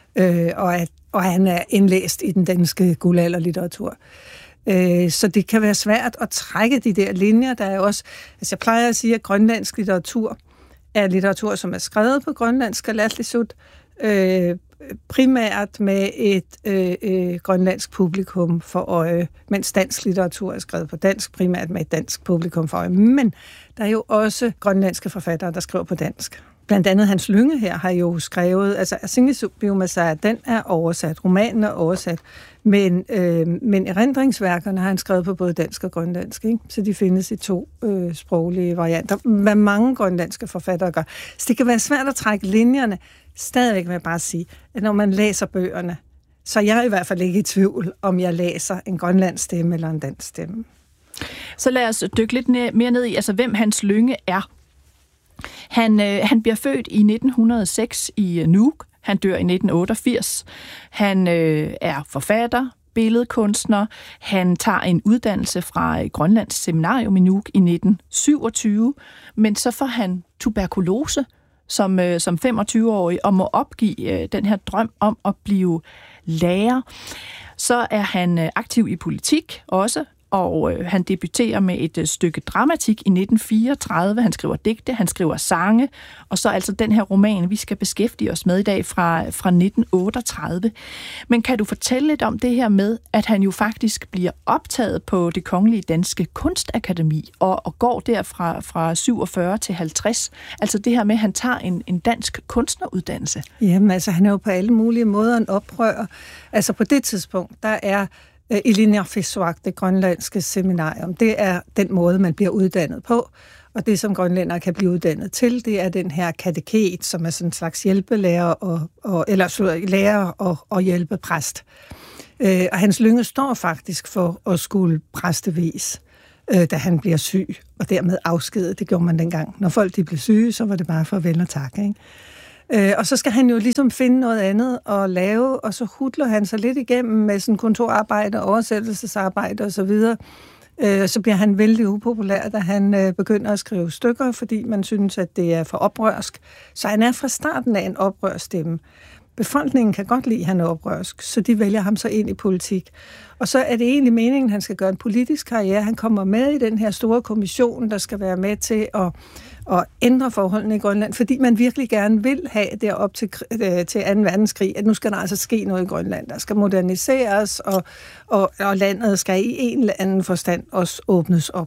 Og han er indlæst i den danske guldalderlitteratur. Så det kan være svært at trække de der linjer. Der er også, jeg plejer at sige, at grønlandsk litteratur er litteratur, som er skrevet på grønlandsk og latlisut, primært med et grønlandsk publikum for øje, mens dansk litteratur er skrevet på dansk, primært med et dansk publikum for øje. Men der er jo også grønlandske forfattere, der skriver på dansk. Blandt andet Hans Lynge her har jo skrevet, altså Asingis Biomasar, den er oversat, romanen er oversat, men erindringsværkerne har han skrevet på både dansk og grønlandsk, ikke? Så de findes i 2 sproglige varianter, hvad mange grønlandske forfattere gør. Så det kan være svært at trække linjerne. Stadigvæk vil jeg bare sige, at når man læser bøgerne, så er jeg i hvert fald ikke i tvivl, om jeg læser en grønlandsk stemme eller en dansk stemme. Så lad os dykke lidt mere ned i, altså hvem Hans Lynge er. Han bliver født i 1906 i Nuuk. Han dør i 1988. Han er forfatter, billedkunstner. Han tager en uddannelse fra Grønlands Seminarium i Nuuk i 1927, men så får han tuberkulose som 25-årig og må opgive den her drøm om at blive lærer. Så er han aktiv i politik også, og han debuterer med et stykke dramatik i 1934. Han skriver digte, han skriver sange, og så altså den her roman, vi skal beskæftige os med i dag fra 1938. Men kan du fortælle lidt om det her med, at han jo faktisk bliver optaget på Det Kongelige Danske Kunstakademi, og går derfra fra 47 til 50? Altså det her med, at han tager en dansk kunstneruddannelse. Jamen altså, han er jo på alle mulige måder en oprører. Altså på det tidspunkt, der er Ilinniarfissuaq, det grønlandske seminarium, det er den måde, man bliver uddannet på. Og det, som grønlændere kan blive uddannet til, det er den her kateket, som er sådan en slags hjælpelærer lærer og hjælpepræst. Og Hans Lynge står faktisk for at skulle præstevis, da han bliver syg, og dermed afskedet. Det gjorde man dengang. Når folk de blev syge, så var det bare farvel og tak, ikke? Og så skal han jo ligesom finde noget andet at lave, og så hudler han sig lidt igennem med sådan kontorarbejde, oversættelsesarbejde osv. Så bliver han vældig upopulær, da han begynder at skrive stykker, fordi man synes, at det er for oprørsk. Så han er fra starten af en oprørstemme. Befolkningen kan godt lide, at han er oprørsk, så de vælger ham så ind i politik. Og så er det egentlig meningen, at han skal gøre en politisk karriere. Han kommer med i den her store kommission, der skal være med til at ændre forholdene i Grønland, fordi man virkelig gerne vil have derop til 2. verdenskrig, at nu skal der altså ske noget i Grønland. Der skal moderniseres, og landet skal i en eller anden forstand også åbnes op.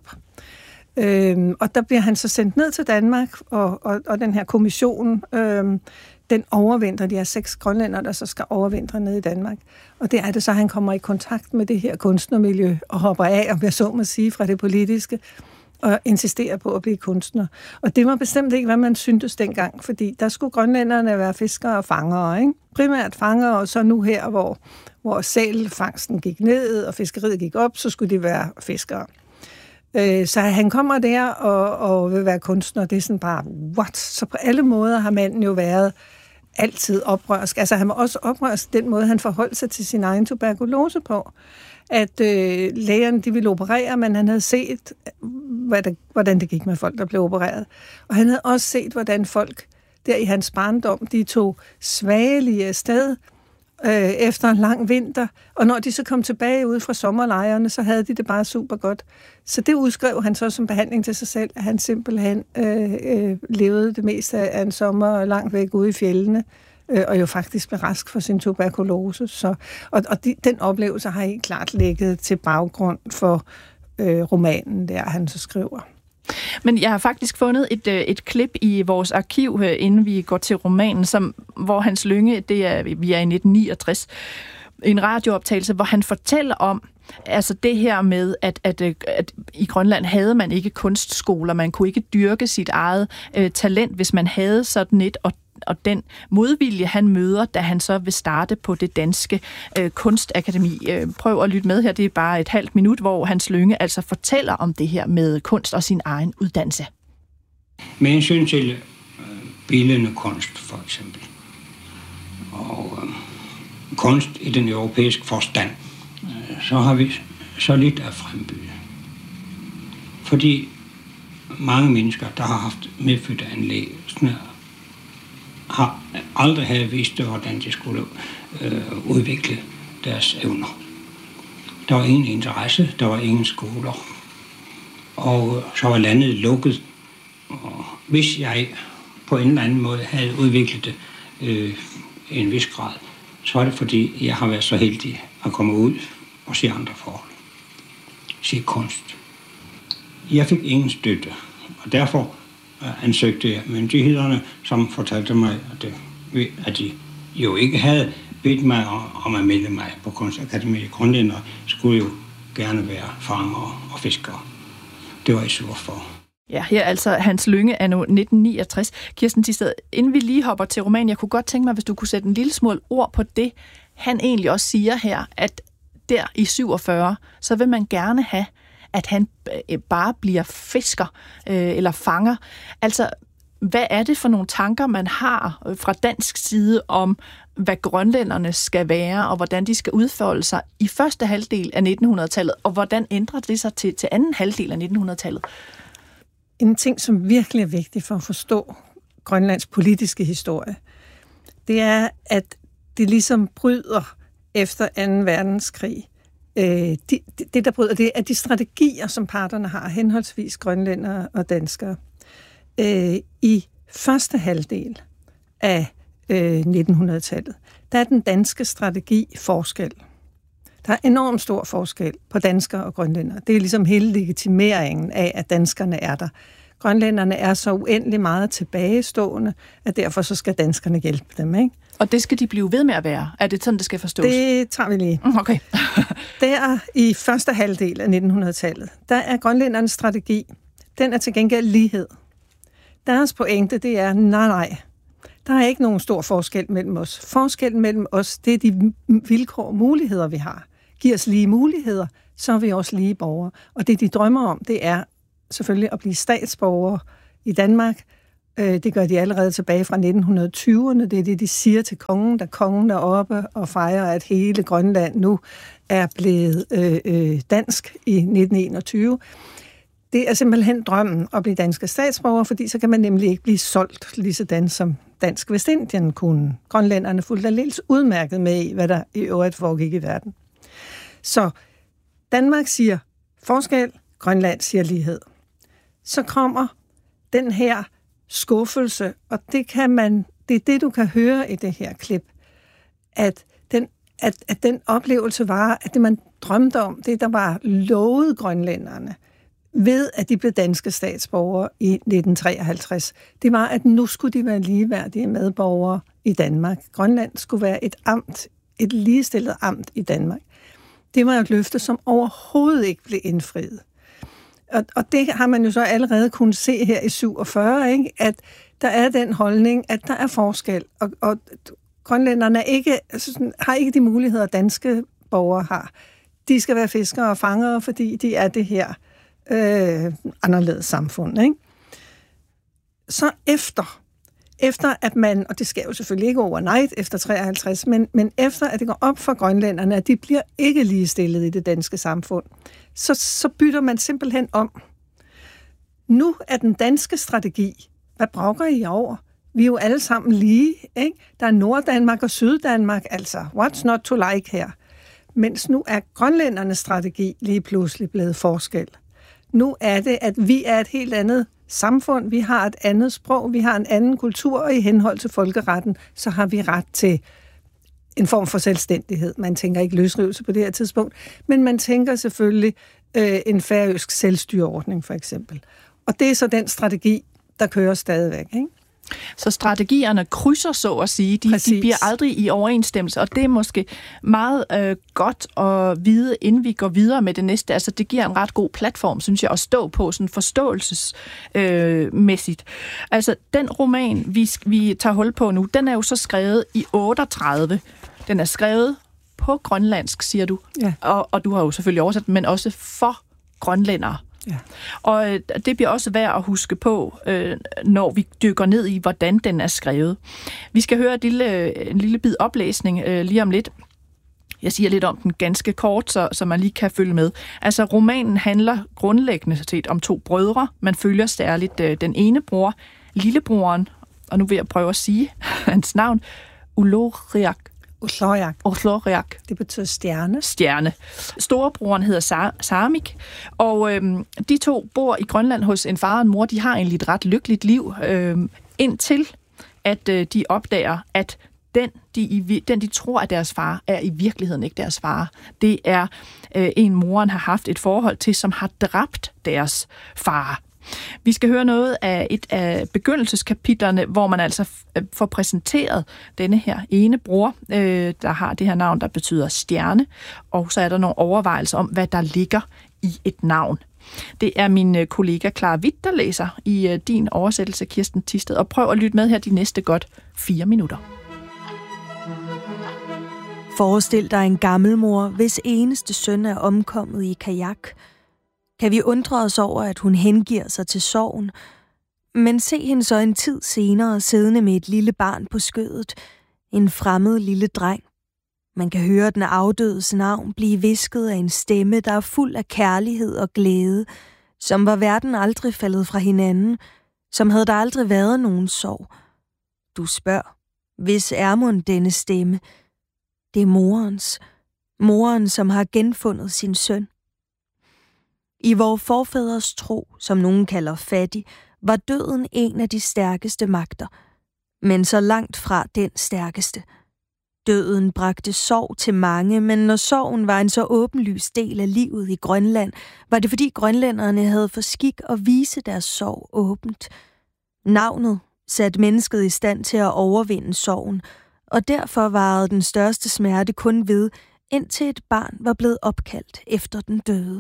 Og der bliver han så sendt ned til Danmark, og den her kommission, den overvintrer. De er 6 grønlændere, der så skal overvintre ned i Danmark. Og det er det så, han kommer i kontakt med det her kunstnermiljø og hopper af, og jeg så må sige, fra det politiske, og insisterer på at blive kunstner. Og det var bestemt ikke, hvad man syntes dengang, fordi der skulle grønlænderne være fiskere og fangere, ikke? Primært fangere, og så nu her, hvor sælfangsten gik ned, og fiskeriet gik op, så skulle de være fiskere. Så han kommer der og vil være kunstner, det er sådan bare, what? Så på alle måder har manden jo været altid oprørsk. Altså han var også oprørsk den måde, han forholdt sig til sin egen tuberkulose på. At lægerne, de ville operere, men han havde set, hvordan det gik med folk, der blev opereret. Og han havde også set, hvordan folk der i hans barndom, de tog svagelige afsted efter en lang vinter, og når de så kom tilbage ud fra sommerlejrene, så havde de det bare super godt. Så det udskrev han så som behandling til sig selv, at han simpelthen levede det meste af en sommer langt væk ude i fjellene, og jo faktisk blev rask for sin tuberkulose. Så, den oplevelse har helt klart ligget til baggrund for romanen, der han så skriver. Men jeg har faktisk fundet et klip i vores arkiv, inden vi går til romanen, hvor Hans Lynge, vi er i 1969, en radiooptagelse, hvor han fortæller om, altså det her med, at i Grønland havde man ikke kunstskoler, man kunne ikke dyrke sit eget talent, hvis man havde sådan et, og den modvilje, han møder, da han så vil starte på det danske kunstakademi. Prøv at lytte med her, det er bare et halvt minut, hvor Hans Lynge altså fortæller om det her med kunst og sin egen uddannelse. Med hensyn til bildende kunst, for eksempel, og kunst i den europæiske forstand, så har vi så lidt at frembyde. Fordi mange mennesker, der har haft medfødte anlæg, har aldrig havde vidst, hvordan de skulle udvikle deres evner. Der var ingen interesse, der var ingen skoler, og så var landet lukket. Og hvis jeg på en eller anden måde havde udviklet det i en vis grad, så var det fordi, jeg har været så heldig at komme ud og se andre forhold. Se kunst. Jeg fik ingen støtte, og derfor ansøgte jeg myndighederne, som fortalte mig, at de jo ikke havde bedt mig om at melde mig på Kunstakademiet. Grønlændere skulle jo gerne være fangere og fiskere. Det var jeg sur for. Ja, her altså Hans Lynge anno 1969. Kirsten Thisted, inden vi lige hopper til romanen, jeg kunne godt tænke mig, hvis du kunne sætte en lille smule ord på det, han egentlig også siger her, at der i 47, så vil man gerne have, at han bare bliver fisker eller fanger. Altså, hvad er det for nogle tanker, man har fra dansk side om, hvad grønlænderne skal være, og hvordan de skal udfolde sig i første halvdel af 1900-tallet, og hvordan ændrer det sig til anden halvdel af 1900-tallet? En ting, som virkelig er vigtig for at forstå Grønlands politiske historie, det er, at det ligesom bryder efter 2. verdenskrig det, der bryder, det er de strategier, som parterne har, henholdsvis grønlændere og danskere. I første halvdel af 1900-tallet, der er den danske strategi forskel. Der er enormt stor forskel på danskere og grønlændere. Det er ligesom hele legitimeringen af, at danskerne er der. Grønlænderne er så uendelig meget tilbagestående, at derfor så skal danskerne hjælpe dem, ikke? Og det skal de blive ved med at være? Er det sådan, det skal forstås? Det tager vi lige. Okay. Der i første halvdel af 1900-tallet, der er grønlændernes strategi, den er til gengæld lighed. Deres pointe, det er, nej, der er ikke nogen stor forskel mellem os. Forskellen mellem os, det er de vilkår og muligheder, vi har. Giv os lige muligheder, så er vi også lige borgere. Og det, de drømmer om, det er selvfølgelig at blive statsborgere i Danmark. Det gør de allerede tilbage fra 1920'erne. Det er det, de siger til kongen, da kongen er oppe og fejrer, at hele Grønland nu er blevet dansk i 1921. Det er simpelthen drømmen at blive danske statsborger, fordi så kan man nemlig ikke blive solgt lige sådan som Dansk Vestindien kunne. Grønlænderne fulgte aldeles udmærket med i, hvad der i øvrigt foregik i verden. Så Danmark siger forskel, Grønland siger lighed. Så kommer den her skuffelse, og det er det, du kan høre i det her klip, at den oplevelse var, at det man drømte om, det der var lovet grønlænderne, ved at de blev danske statsborgere i 1953, det var, at nu skulle de være ligeværdige medborgere i Danmark. Grønland skulle være et amt, et ligestillet amt i Danmark. Det var et løfte, som overhovedet ikke blev indfriet. Og det har man jo så allerede kunnet se her i 47, ikke? At der er den holdning, at der er forskel, og grønlænderne har ikke de muligheder, danske borgere har. De skal være fiskere og fangere, fordi de er det her anderledes samfund, ikke? Så efter at man, og det sker jo selvfølgelig ikke overnight efter 53, men efter at det går op for grønlænderne, at de bliver ikke ligestillet i det danske samfund, så bytter man simpelthen om. Nu er den danske strategi, hvad brokker I over? Vi er jo alle sammen lige, ikke? Der er Norddanmark og Syddanmark, altså what's not to like her? Mens nu er grønlændernes strategi lige pludselig blevet forskel. Nu er det, at vi er et helt andet samfund, vi har et andet sprog, vi har en anden kultur, og i henhold til folkeretten, så har vi ret til en form for selvstændighed. Man tænker ikke løsrivelse på det her tidspunkt, men man tænker selvfølgelig en færøsk selvstyreordning, for eksempel. Og det er så den strategi, der kører stadigvæk, ikke? Så strategierne krydser, så at sige. De bliver aldrig i overensstemmelse, og det er måske meget godt at vide, inden vi går videre med det næste. Altså, det giver en ret god platform, synes jeg, at stå på sådan forståelsesmæssigt. Altså, den roman, vi tager hul på nu, den er jo så skrevet i 38. Den er skrevet på grønlandsk, siger du. Ja. Og du har jo selvfølgelig oversat, men også for grønlændere. Ja. Og det bliver også værd at huske på, når vi dykker ned i, hvordan den er skrevet. Vi skal høre en lille bid oplæsning lige om lidt. Jeg siger lidt om den ganske kort, så man lige kan følge med. Altså, romanen handler grundlæggende set om to brødre. Man følger særligt den ene bror, lillebroren, og nu vil jeg prøve at sige hans navn, Uloriak. Uhloriak. Det betyder stjerne. Stjerne. Storebroren hedder Saramik, og de to bor i Grønland hos en far og en mor. De har egentlig et ret lykkeligt liv, indtil at de opdager, at den de tror er deres far, er i virkeligheden ikke deres far. Det er en moren har haft et forhold til, som har dræbt deres far. Vi skal høre noget af et af begyndelseskapitlerne, hvor man altså får præsenteret denne her ene bror, der har det her navn, der betyder stjerne, og så er der nogle overvejelser om, hvad der ligger i et navn. Det er min kollega Clara Witt, der læser i din oversættelse, Kirsten Thisted, og prøv at lytte med her de næste godt 4 minutter. Forestil dig en gammelmor, hvis eneste søn er omkommet i kajak. Kan vi undre os over, at hun hengiver sig til sorgen, men se hende så en tid senere siddende med et lille barn på skødet, en fremmed lille dreng. Man kan høre den afdødes navn blive hvisket af en stemme, der er fuld af kærlighed og glæde, som var verden aldrig faldet fra hinanden, som havde der aldrig været nogen sorg. Du spørger, hvis er mon denne stemme? Det er morens. Moren, som har genfundet sin søn. I vores forfædres tro, som nogen kalder fattig, var døden en af de stærkeste magter, men så langt fra den stærkeste. Døden bragte sorg til mange, men når sorgen var en så åbenlys del af livet i Grønland, var det fordi grønlænderne havde for skik at vise deres sorg åbent. Navnet satte mennesket i stand til at overvinde sorgen, og derfor varede den største smerte kun ved, indtil et barn var blevet opkaldt efter den døde.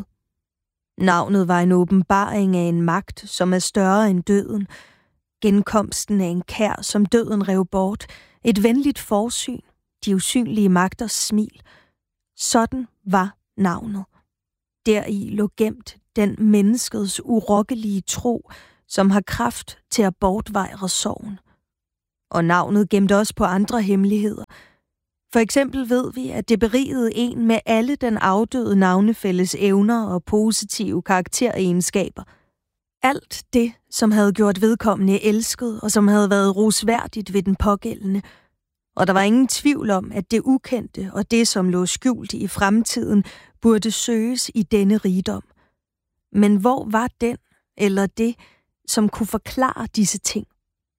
Navnet var en åbenbaring af en magt, som er større end døden. Genkomsten af en kær, som døden rev bort. Et venligt forsyn. De usynlige magters smil. Sådan var navnet. Deri lå gemt den menneskets urokkelige tro, som har kraft til at bortvejre sorgen. Og navnet gemte også på andre hemmeligheder. For eksempel ved vi, at det berigede en med alle den afdøde navnefælles evner og positive karakteregenskaber. Alt det, som havde gjort vedkommende elsket, og som havde været rosværdigt ved den pågældende. Og der var ingen tvivl om, at det ukendte og det, som lå skjult i fremtiden, burde søges i denne rigdom. Men hvor var den, eller det, som kunne forklare disse ting?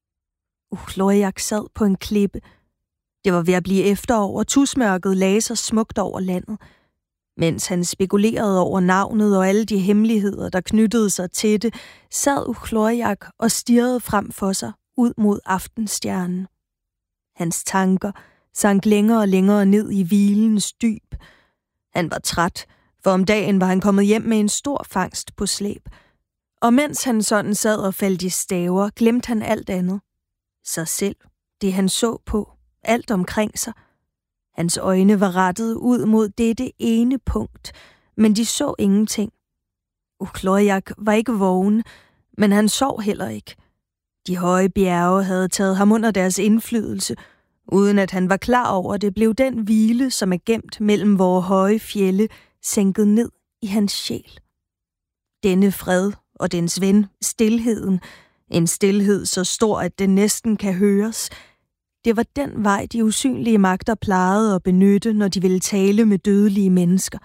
Uhloriak sad på en klippe. Det var ved at blive efterår, og tusmørket lagde sig smukt over landet. Mens han spekulerede over navnet og alle de hemmeligheder, der knyttede sig til det, sad Uhloriak og stirrede frem for sig ud mod aftenstjernen. Hans tanker sank længere og længere ned i hvilens dyb. Han var træt, for om dagen var han kommet hjem med en stor fangst på slæb. Og mens han sådan sad og faldt i staver, glemte han alt andet. Sig selv, det han så på, alt omkring sig. Hans øjne var rettet ud mod dette ene punkt, men de så ingenting. Uhloriak var ikke vågen, men han sov heller ikke. De høje bjerge havde taget ham under deres indflydelse. Uden at han var klar over det, blev den hvile, som er gemt mellem vore høje fjelde, sænket ned i hans sjæl. Denne fred og dens ven, stilheden, en stilhed så stor, at den næsten kan høres, det var den vej, de usynlige magter plejede at benytte, når de ville tale med dødelige mennesker.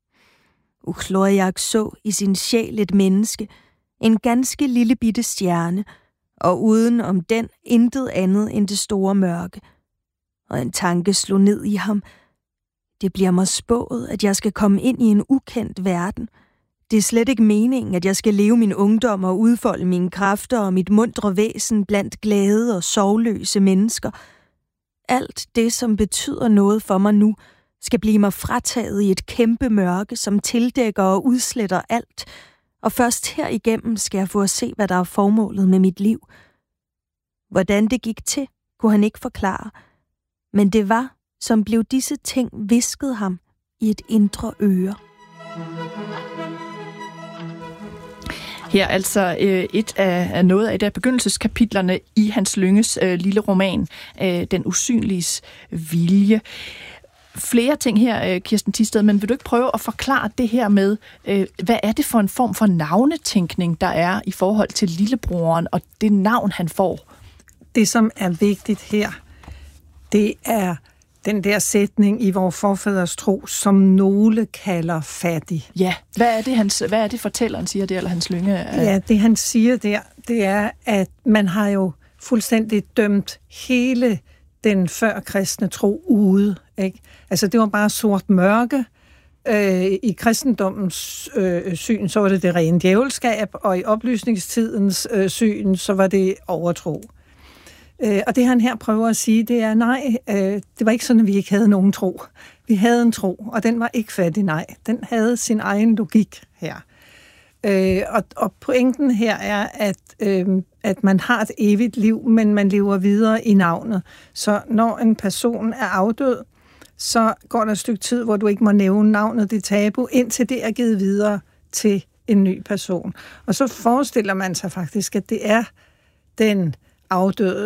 Uhloriak så i sin sjæl et menneske, en ganske lille bitte stjerne, og uden om den intet andet end det store mørke. Og en tanke slog ned i ham. Det bliver mig spået, at jeg skal komme ind i en ukendt verden. Det er slet ikke meningen, at jeg skal leve min ungdom og udfolde mine kræfter og mit muntre væsen blandt glade og sorgløse mennesker. Alt det, som betyder noget for mig nu, skal blive mig frataget i et kæmpe mørke, som tildækker og udsletter alt. Og først herigennem skal jeg få at se, hvad der er formålet med mit liv. Hvordan det gik til, kunne han ikke forklare. Men det var, som blev disse ting hvisket ham i et indre øre. Her altså noget af et af begyndelseskapitlerne i Hans Lynges lille roman, Den usynliges vilje. Flere ting her, Kirsten Thisted, men vil du ikke prøve at forklare det her med, hvad er det for en form for navnetænkning, der er i forhold til lillebroren og det navn, han får? Det, som er vigtigt her, det er den der sætning i vores forfædres tro, som nogle kalder fattig. Ja, hvad er det fortælleren siger der, eller Hans Lynge? Ja, det han siger der, det er, at man har jo fuldstændig dømt hele den førkristne tro ude. Ikke? Altså, det var bare sort mørke. I kristendommens syn, så var det rene djævelskab, og i oplysningstidens syn, så var det overtro. Og det han her prøver at sige, det er, nej, det var ikke sådan, at vi ikke havde nogen tro. Vi havde en tro, og den var ikke fattig, nej. Den havde sin egen logik her. Og pointen her er, at man har et evigt liv, men man lever videre i navnet. Så når en person er afdød, så går der et stykke tid, hvor du ikke må nævne navnet, det er tabu, indtil det er givet videre til en ny person. Og så forestiller man sig faktisk, at det er den afdøde.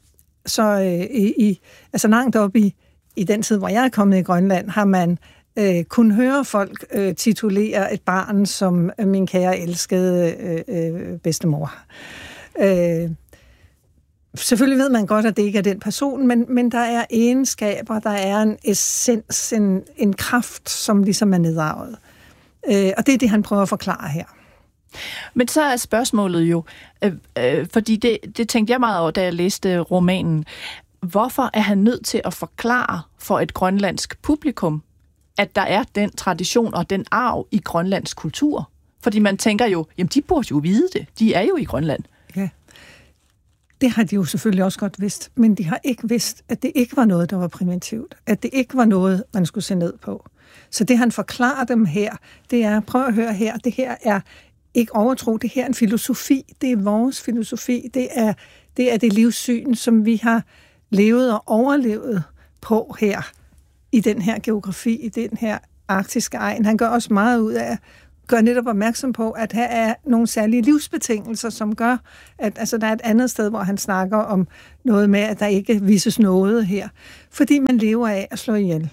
Altså langt op i den tid, hvor jeg er kommet i Grønland, har man kunne høre folk titulere et barn som min kære elskede bedstemor. Selvfølgelig ved man godt, at det ikke er den person, men der er egenskaber, der er en essens, en kraft, som ligesom er nedarvet. Og det er det, han prøver at forklare her. Men så er spørgsmålet jo, fordi det tænkte jeg meget over, da jeg læste romanen. Hvorfor er han nødt til at forklare for et grønlandsk publikum, at der er den tradition og den arv i grønlandsk kultur? Fordi man tænker jo, jamen de burde jo vide det. De er jo i Grønland. Ja. Det har de jo selvfølgelig også godt vidst, men de har ikke vidst, at det ikke var noget, der var primitivt. At det ikke var noget, man skulle se ned på. Så det, han forklarer dem her, det er, prøv at høre her, det her er ikke overtro, det her er en filosofi. Det er vores filosofi. Det er det livssyn, som vi har levet og overlevet på her, i den her geografi, i den her arktiske egen. Han gør også meget ud af gør netop opmærksom på, at her er nogle særlige livsbetingelser, som gør, at altså, der er et andet sted, hvor han snakker om noget med, at der ikke vises noget her. Fordi man lever af at slå ihjel.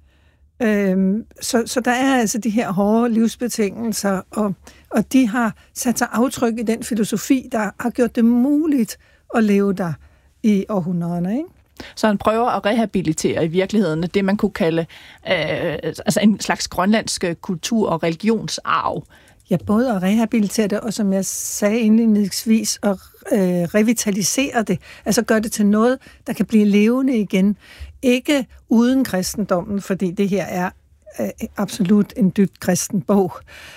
Så der er altså de her hårde livsbetingelser, og de har sat sig aftryk i den filosofi, der har gjort det muligt at leve der i århundrederne, ikke? Så han prøver at rehabilitere i virkeligheden det, man kunne kalde altså en slags grønlandsk kultur- og religionsarv. Ja, både at rehabilitere det, og som jeg sagde indledningsvis, at revitalisere det. Altså gøre det til noget, der kan blive levende igen. Ikke uden kristendommen, fordi det her er absolut en dybt kristen bog.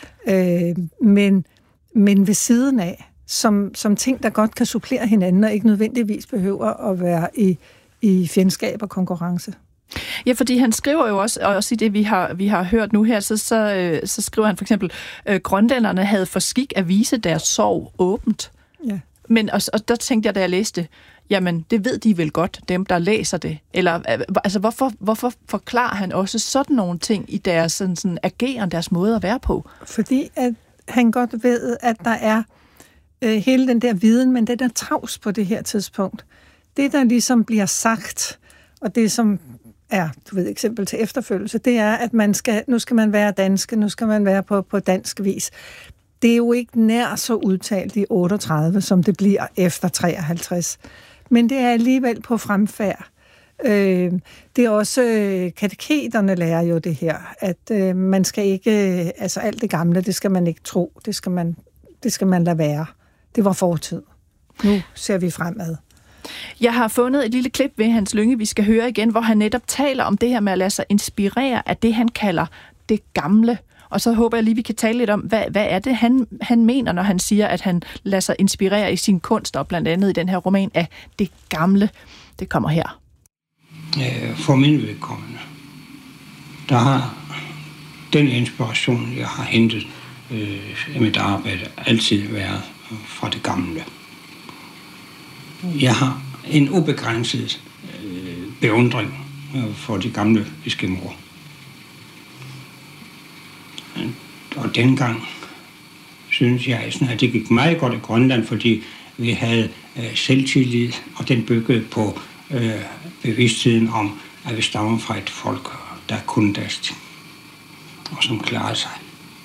Men ved siden af, som ting, der godt kan supplere hinanden, og ikke nødvendigvis behøver at være i fjendskab og konkurrence. Ja, fordi han skriver jo også i det, vi har hørt nu her, så skriver han for eksempel, grønlænderne havde for skik at vise deres sorg åbent. Ja. Men og der tænkte jeg, da jeg læste, jamen, det ved de vel godt, dem der læser det. Eller, altså, hvorfor forklarer han også sådan nogle ting i deres sådan ageren, deres måde at være på? Fordi at han godt ved, at der er hele den der viden, men det der tavs på det her tidspunkt. Det, der ligesom bliver sagt, og det som er, du ved, eksempel til efterfølgelse, det er, at nu skal man være danske, nu skal man være på dansk vis. Det er jo ikke nær så udtalt i 38, som det bliver efter 53. Men det er alligevel på fremfærd. Det er også, kateketerne lærer jo det her, at man skal ikke, altså alt det gamle, det skal man ikke tro, det skal man lade være. Det var fortid. Nu ser vi fremad. Jeg har fundet et lille klip ved Hans Lynge, vi skal høre igen, hvor han netop taler om det her med at lade sig inspirere af det, han kalder det gamle. Og så håber jeg lige, vi kan tale lidt om, hvad er det, han mener, når han siger, at han lader sig inspirere i sin kunst, og blandt andet i den her roman af det gamle. Det kommer her. For min vedkommende, der har den inspiration, jeg har hentet af mit arbejde, altid været fra det gamle. Jeg har en ubegrænset beundring for de gamle eskimoer. Og dengang synes jeg, at det gik meget godt i Grønland, fordi vi havde selvtillid, og den byggede på bevidstheden om, at vi stammer fra et folk, der kunne deres ting, og som klarede sig.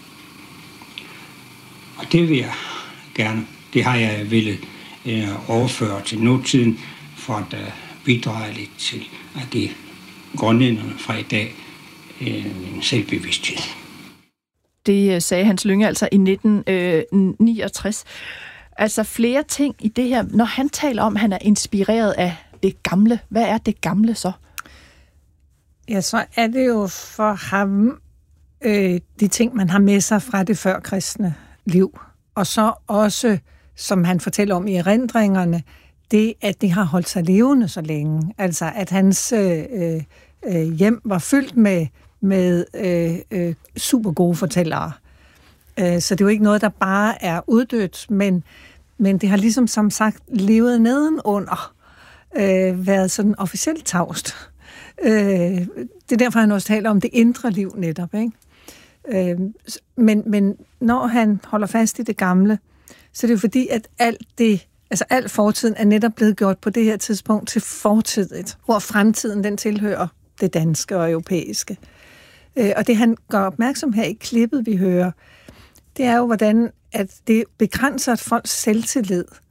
Og det vil jeg gerne, det har jeg ville overføre til nutiden, for at bidrage lidt til at give grønlænderne fra i dag en selvbevidsthed. Det sagde Hans Lynge altså i 1969. Altså flere ting i det her. Når han taler om, at han er inspireret af det gamle, hvad er det gamle så? Ja, så er det jo for ham de ting, man har med sig fra det førkristne liv. Og så også, som han fortæller om i erindringerne, det, at det har holdt sig levende så længe. Altså, at hans hjem var fyldt med super gode fortællere. Så det er jo ikke noget, der bare er uddødt, men det har ligesom som sagt levet nedenunder, været sådan officielt tavst. Det er derfor, han også taler om det indre liv netop, ikke? Men når han holder fast i det gamle, så det er jo fordi, at al fortiden er netop blevet gjort på det her tidspunkt til fortidigt, hvor fremtiden den tilhører det danske og europæiske. Og det han gør opmærksom her i klippet, vi hører, det er jo, hvordan at det begrænser et folks selvtillid,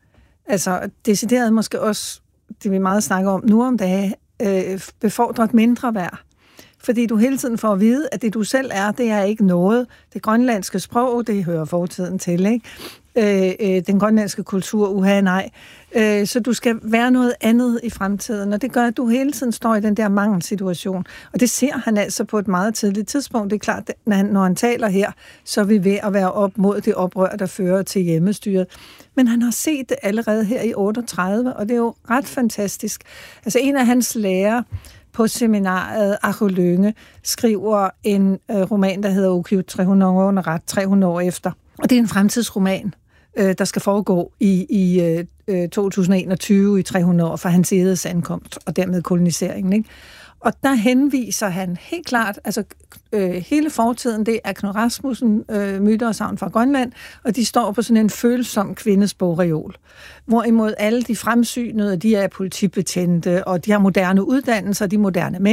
altså decideret måske også, det vi meget snakker om nu om dagen, befordret mindre værd. Fordi du hele tiden får at vide, at det du selv er, det er ikke noget. Det grønlandske sprog, det hører fortiden til, ikke? Den grønlandske kultur, nej. Så du skal være noget andet i fremtiden, og det gør, at du hele tiden står i den der mangelsituation. Og det ser han altså på et meget tidligt tidspunkt. Det er klart, når han taler her, så er vi ved at være op mod det oprør, der fører til hjemmestyret. Men han har set det allerede her i 38, og det er jo ret fantastisk. Altså en af hans lærere på seminaret, Acho Lynge, skriver en roman, der hedder Okyu 300 år under ret, 300 år efter. Og det er en fremtidsroman, der skal foregå i 2021 i 300 år for hans edes ankomst, og dermed koloniseringen, ikke? Og der henviser han helt klart, altså hele fortiden, det er Knud Rasmussen, myter og sagn fra Grønland, og de står på sådan en følsom kvindes bogreol. Hvorimod alle de fremsynede, de er politibetjente, og de har moderne uddannelser, de moderne mænd,